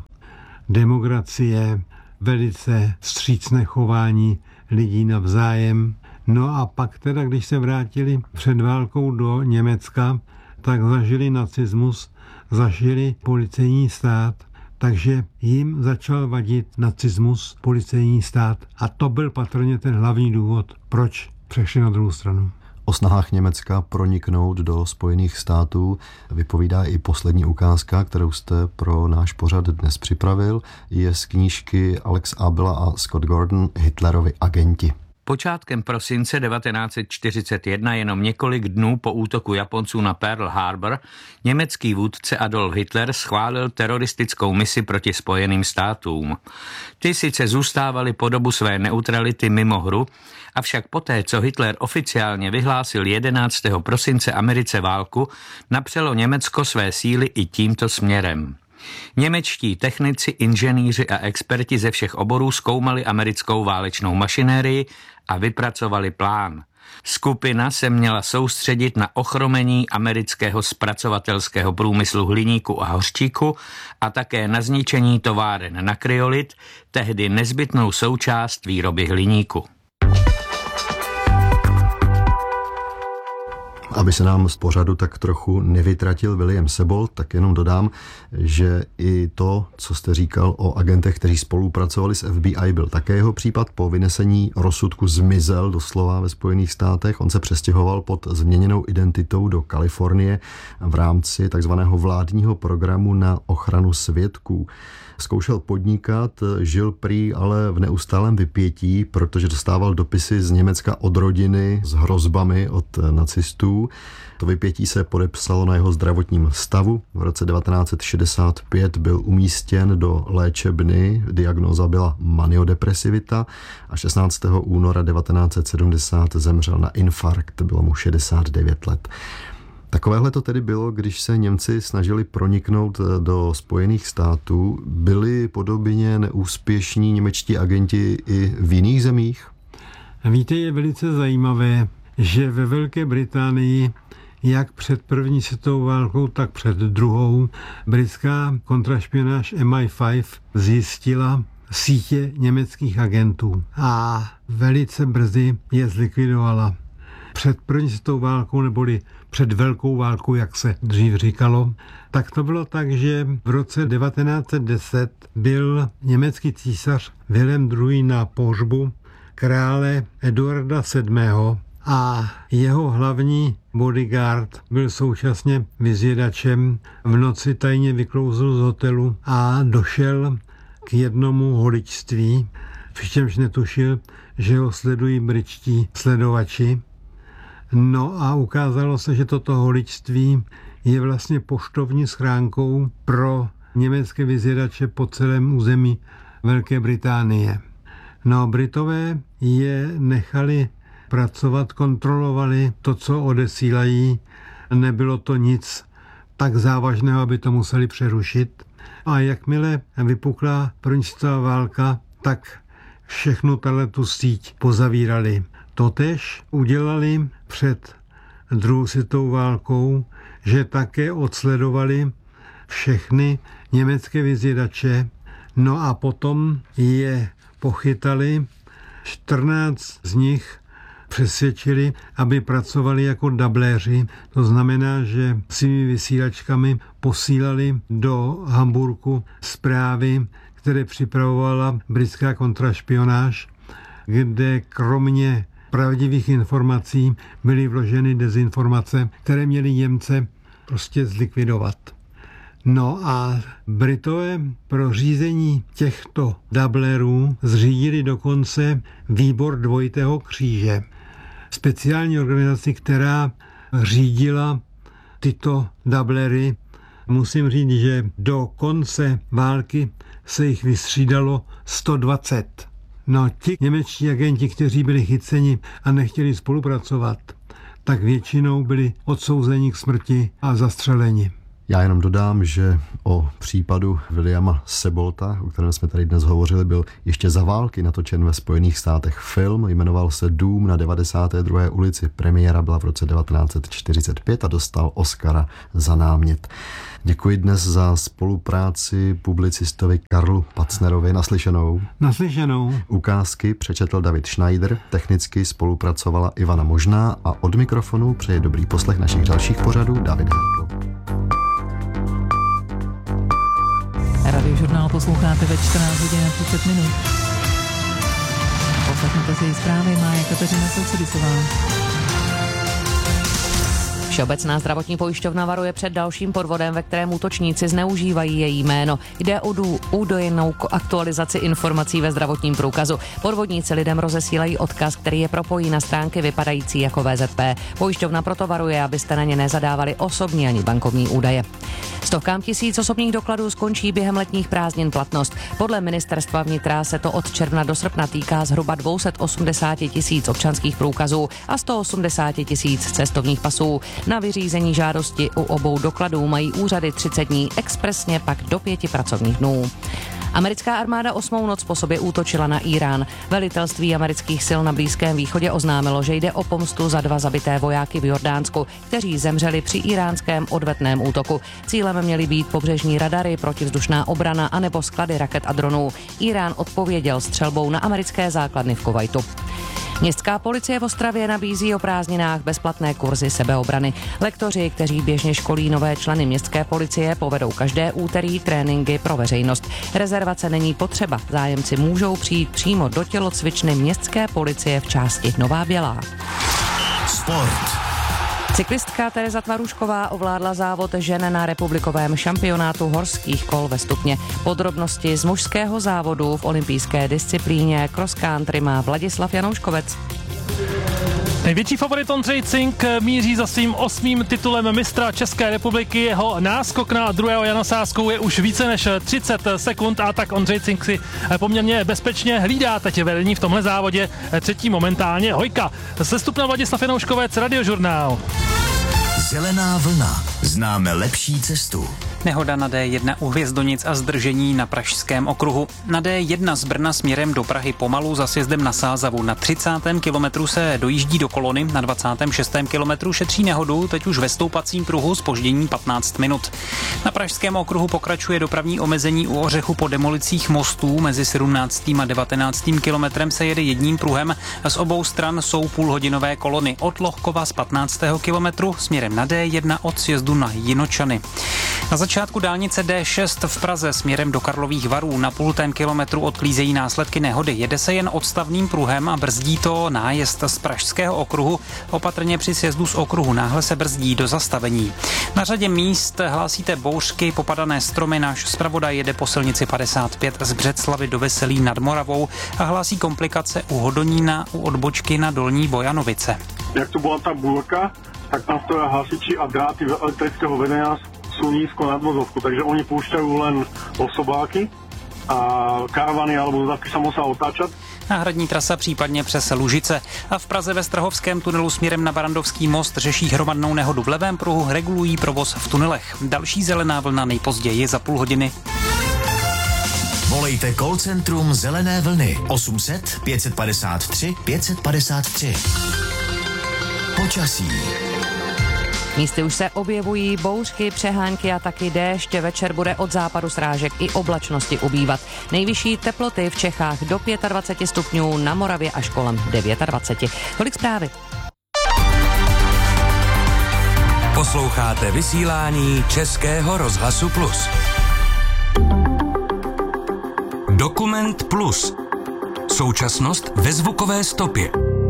Demokracie, velice vstřícné chování lidí navzájem. No a pak teda, když se vrátili před válkou do Německa, tak zažili nacismus, zažili policejní stát, takže jim začal vadit nacismus, policejní stát. A to byl patrně ten hlavní důvod, proč přešli na druhou stranu. O snahách Německa proniknout do Spojených států vypovídá i poslední ukázka, kterou jste pro náš pořad dnes připravil. Je z knížky Alex Abela a Scott Gordon Hitlerovi agenti. Počátkem prosince devatenáct set čtyřicet jedna, jenom několik dnů po útoku Japonců na Pearl Harbor, německý vůdce Adolf Hitler schválil teroristickou misi proti Spojeným státům. Ty sice zůstávaly po dobu své neutrality mimo hru, avšak poté, co Hitler oficiálně vyhlásil jedenáctého prosince Americe válku, napřelo Německo své síly i tímto směrem. Němečtí technici, inženýři a experti ze všech oborů zkoumali americkou válečnou mašinérii a vypracovali plán. Skupina se měla soustředit na ochromení amerického zpracovatelského průmyslu hliníku a hořčíku a také na zničení továren na kryolit, tehdy nezbytnou součást výroby hliníku. Aby se nám z pořadu tak trochu nevytratil William Sebold, tak jenom dodám, že i to, co jste říkal o agentech, kteří spolupracovali s F B I, byl také jeho případ. Po vynesení rozsudku zmizel doslova ve Spojených státech. On se přestěhoval pod změněnou identitou do Kalifornie v rámci takzvaného vládního programu na ochranu svědků. Zkoušel podnikat, žil prý ale v neustálém vypětí, protože dostával dopisy z Německa od rodiny s hrozbami od nacistů. To vypětí se podepsalo na jeho zdravotním stavu. V roce devatenáct set šedesát pět byl umístěn do léčebny, diagnóza byla maniodepresivita a šestnáctého února devatenáct set sedmdesát zemřel na infarkt, bylo mu šedesát devět let. Takovéhle to tedy bylo, když se Němci snažili proniknout do Spojených států. Byli podobně neúspěšní němečtí agenti i v jiných zemích? Víte, je velice zajímavé, že ve Velké Británii jak před první světovou válkou, tak před druhou britská kontrašpionáž M I pět zjistila sítě německých agentů a velice brzy je zlikvidovala. Před první světovou válkou, neboli před velkou válkou, jak se dřív říkalo, tak to bylo tak, že v roce devatenáct set deset byl německý císař Vilém druhý. Na pohřbu krále Eduarda sedmého. a jeho hlavní bodyguard byl současně vyzvědačem. V noci tajně vyklouzl z hotelu a došel k jednomu holičství, přičemž netušil, že ho sledují britští sledovači. No a ukázalo se, že toto holičství je vlastně poštovní schránkou pro německé vyzvědače po celém území Velké Británie. No, Britové je nechali pracovat, kontrolovali to, co odesílají. Nebylo to nic tak závažného, aby to museli přerušit. A jakmile vypukla první světová válka, tak všechnu tu síť pozavírali. Totež udělali před druhou světovou válkou, že také odsledovali všechny německé vyzvědače, no a potom je pochytali. čtrnáct z nich přesvědčili, aby pracovali jako dabléři. To znamená, že svými vysílačkami posílali do Hamburku zprávy, které připravovala britská kontrašpionáž, kde kromě pravdivých informací byly vloženy dezinformace, které měly Němce prostě zlikvidovat. No a Britové pro řízení těchto dablerů zřídili dokonce výbor dvojitého kříže. Speciální organizaci, která řídila tyto dablery. Musím říct, že do konce války se jich vystřídalo sto dvacet. No ti němečtí agenti, kteří byli chyceni a nechtěli spolupracovat, tak většinou byli odsouzeni k smrti a zastřeleni. Já jenom dodám, že o případu Williama Sebolta, o kterém jsme tady dnes hovořili, byl ještě za války natočen ve Spojených státech film, jmenoval se Dům na devadesáté druhé ulici. Premiéra byla v roce devatenáct set čtyřicet pět a dostal Oscara za námět. Děkuji dnes za spolupráci publicistovi Karlu Pacnerovi. Naslyšenou. Naslyšenou. Ukázky přečetl David Schneider, technicky spolupracovala Ivana Možná a od mikrofonu přeje dobrý poslech našich dalších pořadů David Hertl. Radiožurnál posloucháte ve čtrnáct hodin a třicet minut. Poslechněte si zprávy, má Kateřina Sousedisová. Všeobecná zdravotní pojišťovna varuje před dalším podvodem, ve kterém útočníci zneužívají její jméno. Jde o údajnou aktualizaci informací ve zdravotním průkazu. Podvodníci lidem rozesílají odkaz, který je propojí na stránky vypadající jako V Z P. Pojišťovna proto varuje, abyste na ně nezadávali osobní ani bankovní údaje. Stovkám tisíc osobních dokladů skončí během letních prázdnin platnost. Podle ministerstva vnitra se to od června do srpna týká zhruba dvě stě osmdesát tisíc občanských průkazů a sto osmdesát tisíc cestovních pasů. Na vyřízení žádosti u obou dokladů mají úřady třicet dní, expresně pak do pěti pracovních dnů. Americká armáda osmou noc po sobě útočila na Irán. Velitelství amerických sil na Blízkém východě oznámilo, že jde o pomstu za dva zabité vojáky v Jordánsku, kteří zemřeli při iránském odvetném útoku. Cílem měly být pobřežní radary, protivzdušná obrana anebo sklady raket a dronů. Irán odpověděl střelbou na americké základny v Kuvajtu. Městská policie v Ostravě nabízí o prázdninách bezplatné kurzy sebeobrany. Lektoři, kteří běžně školí nové členy městské policie, povedou každé úterý tréninky pro veřejnost. Rezervace není potřeba, zájemci můžou přijít přímo do tělocvičny městské policie v části Nová Bělá. Sport. Cyklistka Tereza Tvarušková ovládla závod žen na republikovém šampionátu horských kol ve Stupně. Podrobnosti z mužského závodu v olympijské disciplíně cross country má Vladislav Janouškovec. Největší favorit Ondřej Cink míří za svým osmým titulem mistra České republiky. Jeho náskok na druhého Jana Sázku je už více než třicet sekund a tak Ondřej Cink si poměrně bezpečně hlídá teď vedení v tomhle závodě. Třetí momentálně Hojka. Ze Stupna Vladislav Janouškovec, Radiožurnál. Zelená vlna. Známe lepší cestu. Nehoda na D jedna u Hvězdonic a zdržení na Pražském okruhu. Na D jedna z Brna směrem do Prahy pomalu za sjezdem na Sázavu. Na třicátém kilometru se dojíždí do kolony, na dvacátém šestém kilometru šetří nehodu, teď už ve stoupacím pruhu zpoždění patnáct minut. Na Pražském okruhu pokračuje dopravní omezení u Ořechu po demolicích mostů. Mezi sedmnáctým a devatenáctým kilometrem se jede jedním pruhem. Z obou stran jsou půlhodinové kolony. Od Lohkova z patnáctého kilometru směrem na D jedna od sjezdu na Jinočany. Na začátku dálnice D šest v Praze směrem do Karlových Varů na půltém kilometru odklízejí následky nehody. Jede se jen odstavným pruhem a brzdí to nájezd z Pražského okruhu. Opatrně při sjezdu z okruhu náhle se brzdí do zastavení. Na řadě míst hlásíte bouřky, popadané stromy. Náš zpravodaj jede po silnici padesát pět z Břeclavy do Veselí nad Moravou a hlásí komplikace u Hodonína u odbočky na Dolní Bojanovice. Jak to byla ta bůrka, tak tam stojí hasiči a dráty elektrického vedenia sú nízko nad vozovku, takže oni púšťajú len osobáky a karavany alebo dodávky sa musia otáčať. Náhradní trasa případně přes Lužice. A v Praze ve Strahovském tunelu směrem na Barandovský most řeší hromadnou nehodu v levém pruhu, regulují provoz v tunelech. Další zelená vlna nejpozději za půl hodiny. Volejte call centrum Zelené vlny osm set pět padesát tři pět padesát tři. Počasí. Místy už se objevují bouřky, přehánky a taky déšť. Večer bude od západu srážek i oblačnosti ubývat. Nejvyšší teploty v Čechách do dvacet pět stupňů, na Moravě až kolem dvacet devět. Tolik zprávy. Posloucháte vysílání Českého rozhlasu Plus. Dokument Plus. Současnost ve zvukové stopě.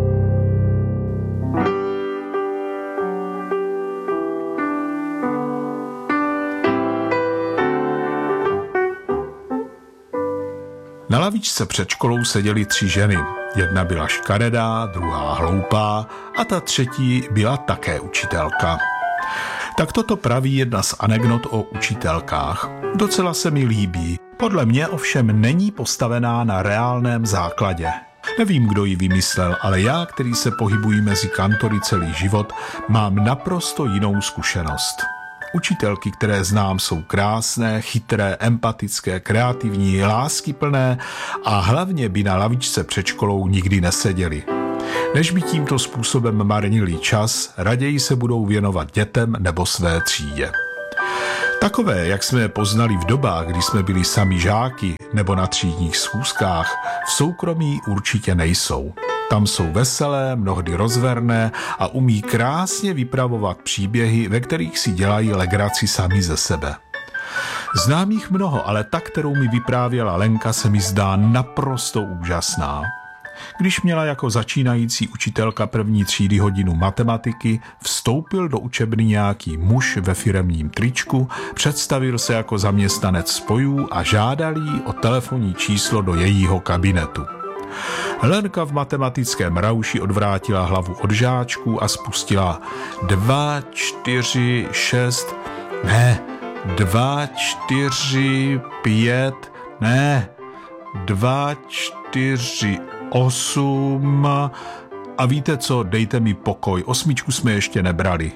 Na lavičce před školou seděly tři ženy. Jedna byla škaredá, druhá hloupá a ta třetí byla také učitelka. Tak toto praví jedna z anekdot o učitelkách. Docela se mi líbí. Podle mě ovšem není postavená na reálném základě. Nevím, kdo ji vymyslel, ale já, který se pohybuji mezi kantory celý život, mám naprosto jinou zkušenost. Učitelky, které znám, jsou krásné, chytré, empatické, kreativní, láskyplné a hlavně by na lavičce před školou nikdy neseděly. Než by tímto způsobem marnili čas, raději se budou věnovat dětem nebo své třídě. Takové, jak jsme je poznali v dobách, kdy jsme byli sami žáky nebo na třídních schůzkách, v soukromí určitě nejsou. Tam jsou veselé, mnohdy rozverné a umí krásně vypravovat příběhy, ve kterých si dělají legraci sami ze sebe. Znám jich mnoho, ale ta, kterou mi vyprávěla Lenka, se mi zdá naprosto úžasná. Když měla jako začínající učitelka první třídy hodinu matematiky, vstoupil do učebny nějaký muž ve firemním tričku, představil se jako zaměstnanec spojů a žádal jí o telefonní číslo do jejího kabinetu. Lenka v matematickém rauši odvrátila hlavu od žáčků a spustila dva, čtyři, šest, ne, dva, čtyři, pět, ne, dva, čtyři, osm a víte co, dejte mi pokoj, osmičku jsme ještě nebrali.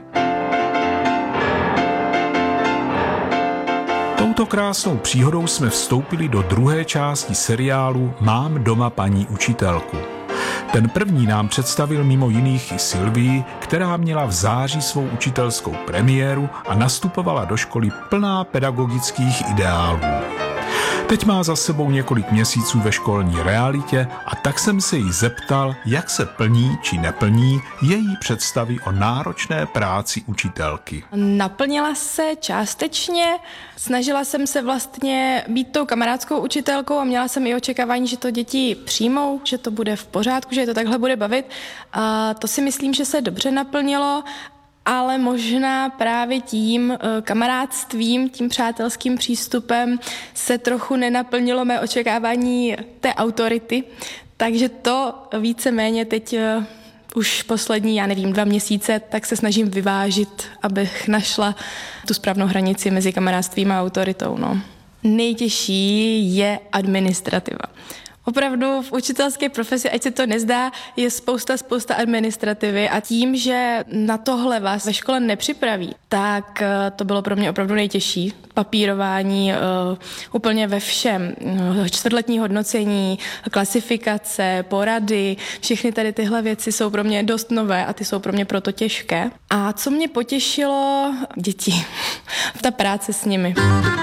Touto krásnou příhodou jsme vstoupili do druhé části seriálu Mám doma paní učitelku. Ten první nám představil mimo jiných i Sylvii, která měla v září svou učitelskou premiéru a nastupovala do školy plná pedagogických ideálů. Teď má za sebou několik měsíců ve školní realitě a tak jsem se jí zeptal, jak se plní či neplní její představy o náročné práci učitelky. Naplnila se částečně, snažila jsem se vlastně být tou kamarádskou učitelkou a měla jsem i očekávání, že to děti přijmou, že to bude v pořádku, že je to takhle bude bavit. A to si myslím, že se dobře naplnilo. Ale možná právě tím kamarádstvím, tím přátelským přístupem se trochu nenaplnilo mé očekávání té autority. Takže to víceméně teď už poslední, já nevím, dva měsíce, tak se snažím vyvážit, abych našla tu správnou hranici mezi kamarádstvím a autoritou. No. Nejtěžší je administrativa. Opravdu v učitelské profesi, ať se to nezdá, je spousta, spousta administrativy a tím, že na tohle vás ve škole nepřipraví, tak to bylo pro mě opravdu nejtěžší. Papírování uh, úplně ve všem. Čtvrtletní hodnocení, klasifikace, porady, všechny tady tyhle věci jsou pro mě dost nové a ty jsou pro mě proto těžké. A co mě potěšilo? Děti. Ta práce s nimi.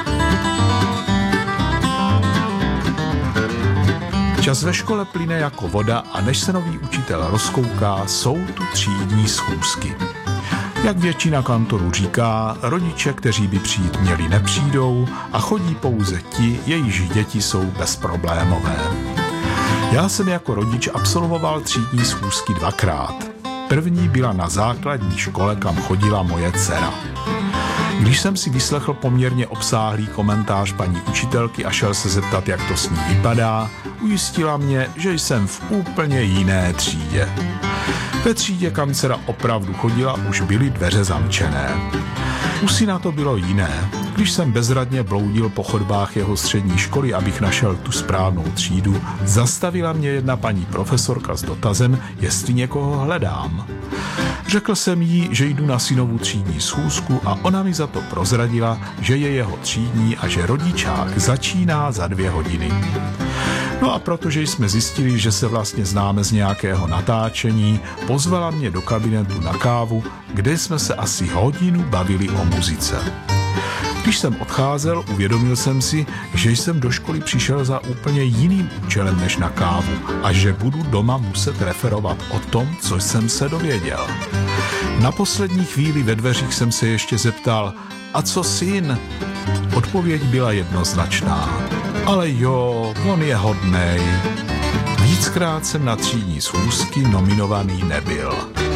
Čas ve škole plyne jako voda a než se nový učitel rozkouká, jsou tu třídní schůzky. Jak většina kantorů říká, rodiče, kteří by přijít měli, nepřijdou a chodí pouze ti, jejichž děti jsou bezproblémové. Já jsem jako rodič absolvoval třídní schůzky dvakrát. První byla na základní škole, kam chodila moje dcera. Když jsem si vyslechl poměrně obsáhlý komentář paní učitelky a šel se zeptat, jak to s ní vypadá, ujistila mě, že jsem v úplně jiné třídě. Ve třídě, kam dcera opravdu chodila, už byly dveře zamčené. U syna to bylo jiné. Když jsem bezradně bloudil po chodbách jeho střední školy, abych našel tu správnou třídu, zastavila mě jedna paní profesorka s dotazem, jestli někoho hledám. Řekl jsem jí, že jdu na synovu třídní schůzku a ona mi za to prozradila, že je jeho třídní a že rodičák začíná za dvě hodiny. No a protože jsme zjistili, že se vlastně známe z nějakého natáčení, pozvala mě do kabinetu na kávu, kde jsme se asi hodinu bavili o muzice. Když jsem odcházel, uvědomil jsem si, že jsem do školy přišel za úplně jiným účelem než na kávu a že budu doma muset referovat o tom, co jsem se dověděl. Na poslední chvíli ve dveřích jsem se ještě zeptal, a co syn? Odpověď byla jednoznačná. Ale jo, on je hodnej. Víckrát jsem na třídní schůzky nominovaný nebyl.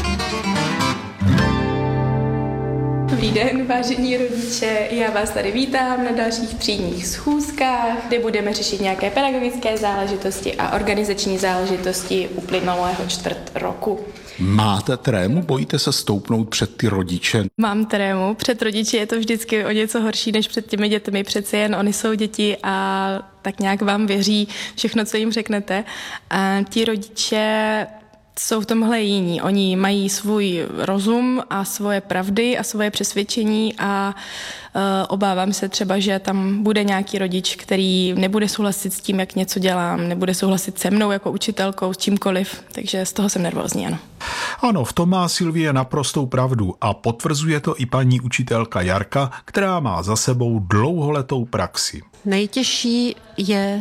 Dobrý den, vážení rodiče, já vás tady vítám na dalších třídních schůzkách, kde budeme řešit nějaké pedagogické záležitosti a organizační záležitosti uplynulého čtvrt roku. Máte trému? Bojíte se stoupnout před ty rodiče? Mám trému. Před rodiči je to vždycky o něco horší než před těmi dětmi. Přeci jen oni jsou děti a tak nějak vám věří všechno, co jim řeknete. A ti rodiče jsou v tomhle jiní. Oni mají svůj rozum a svoje pravdy a svoje přesvědčení a uh, obávám se třeba, že tam bude nějaký rodič, který nebude souhlasit s tím, jak něco dělám, nebude souhlasit se mnou jako učitelkou, s čímkoliv, takže z toho jsem nervózní, ano. Ano, v tom má Sylvie naprostou pravdu a potvrzuje to i paní učitelka Jarka, která má za sebou dlouholetou praxi. Nejtěžší je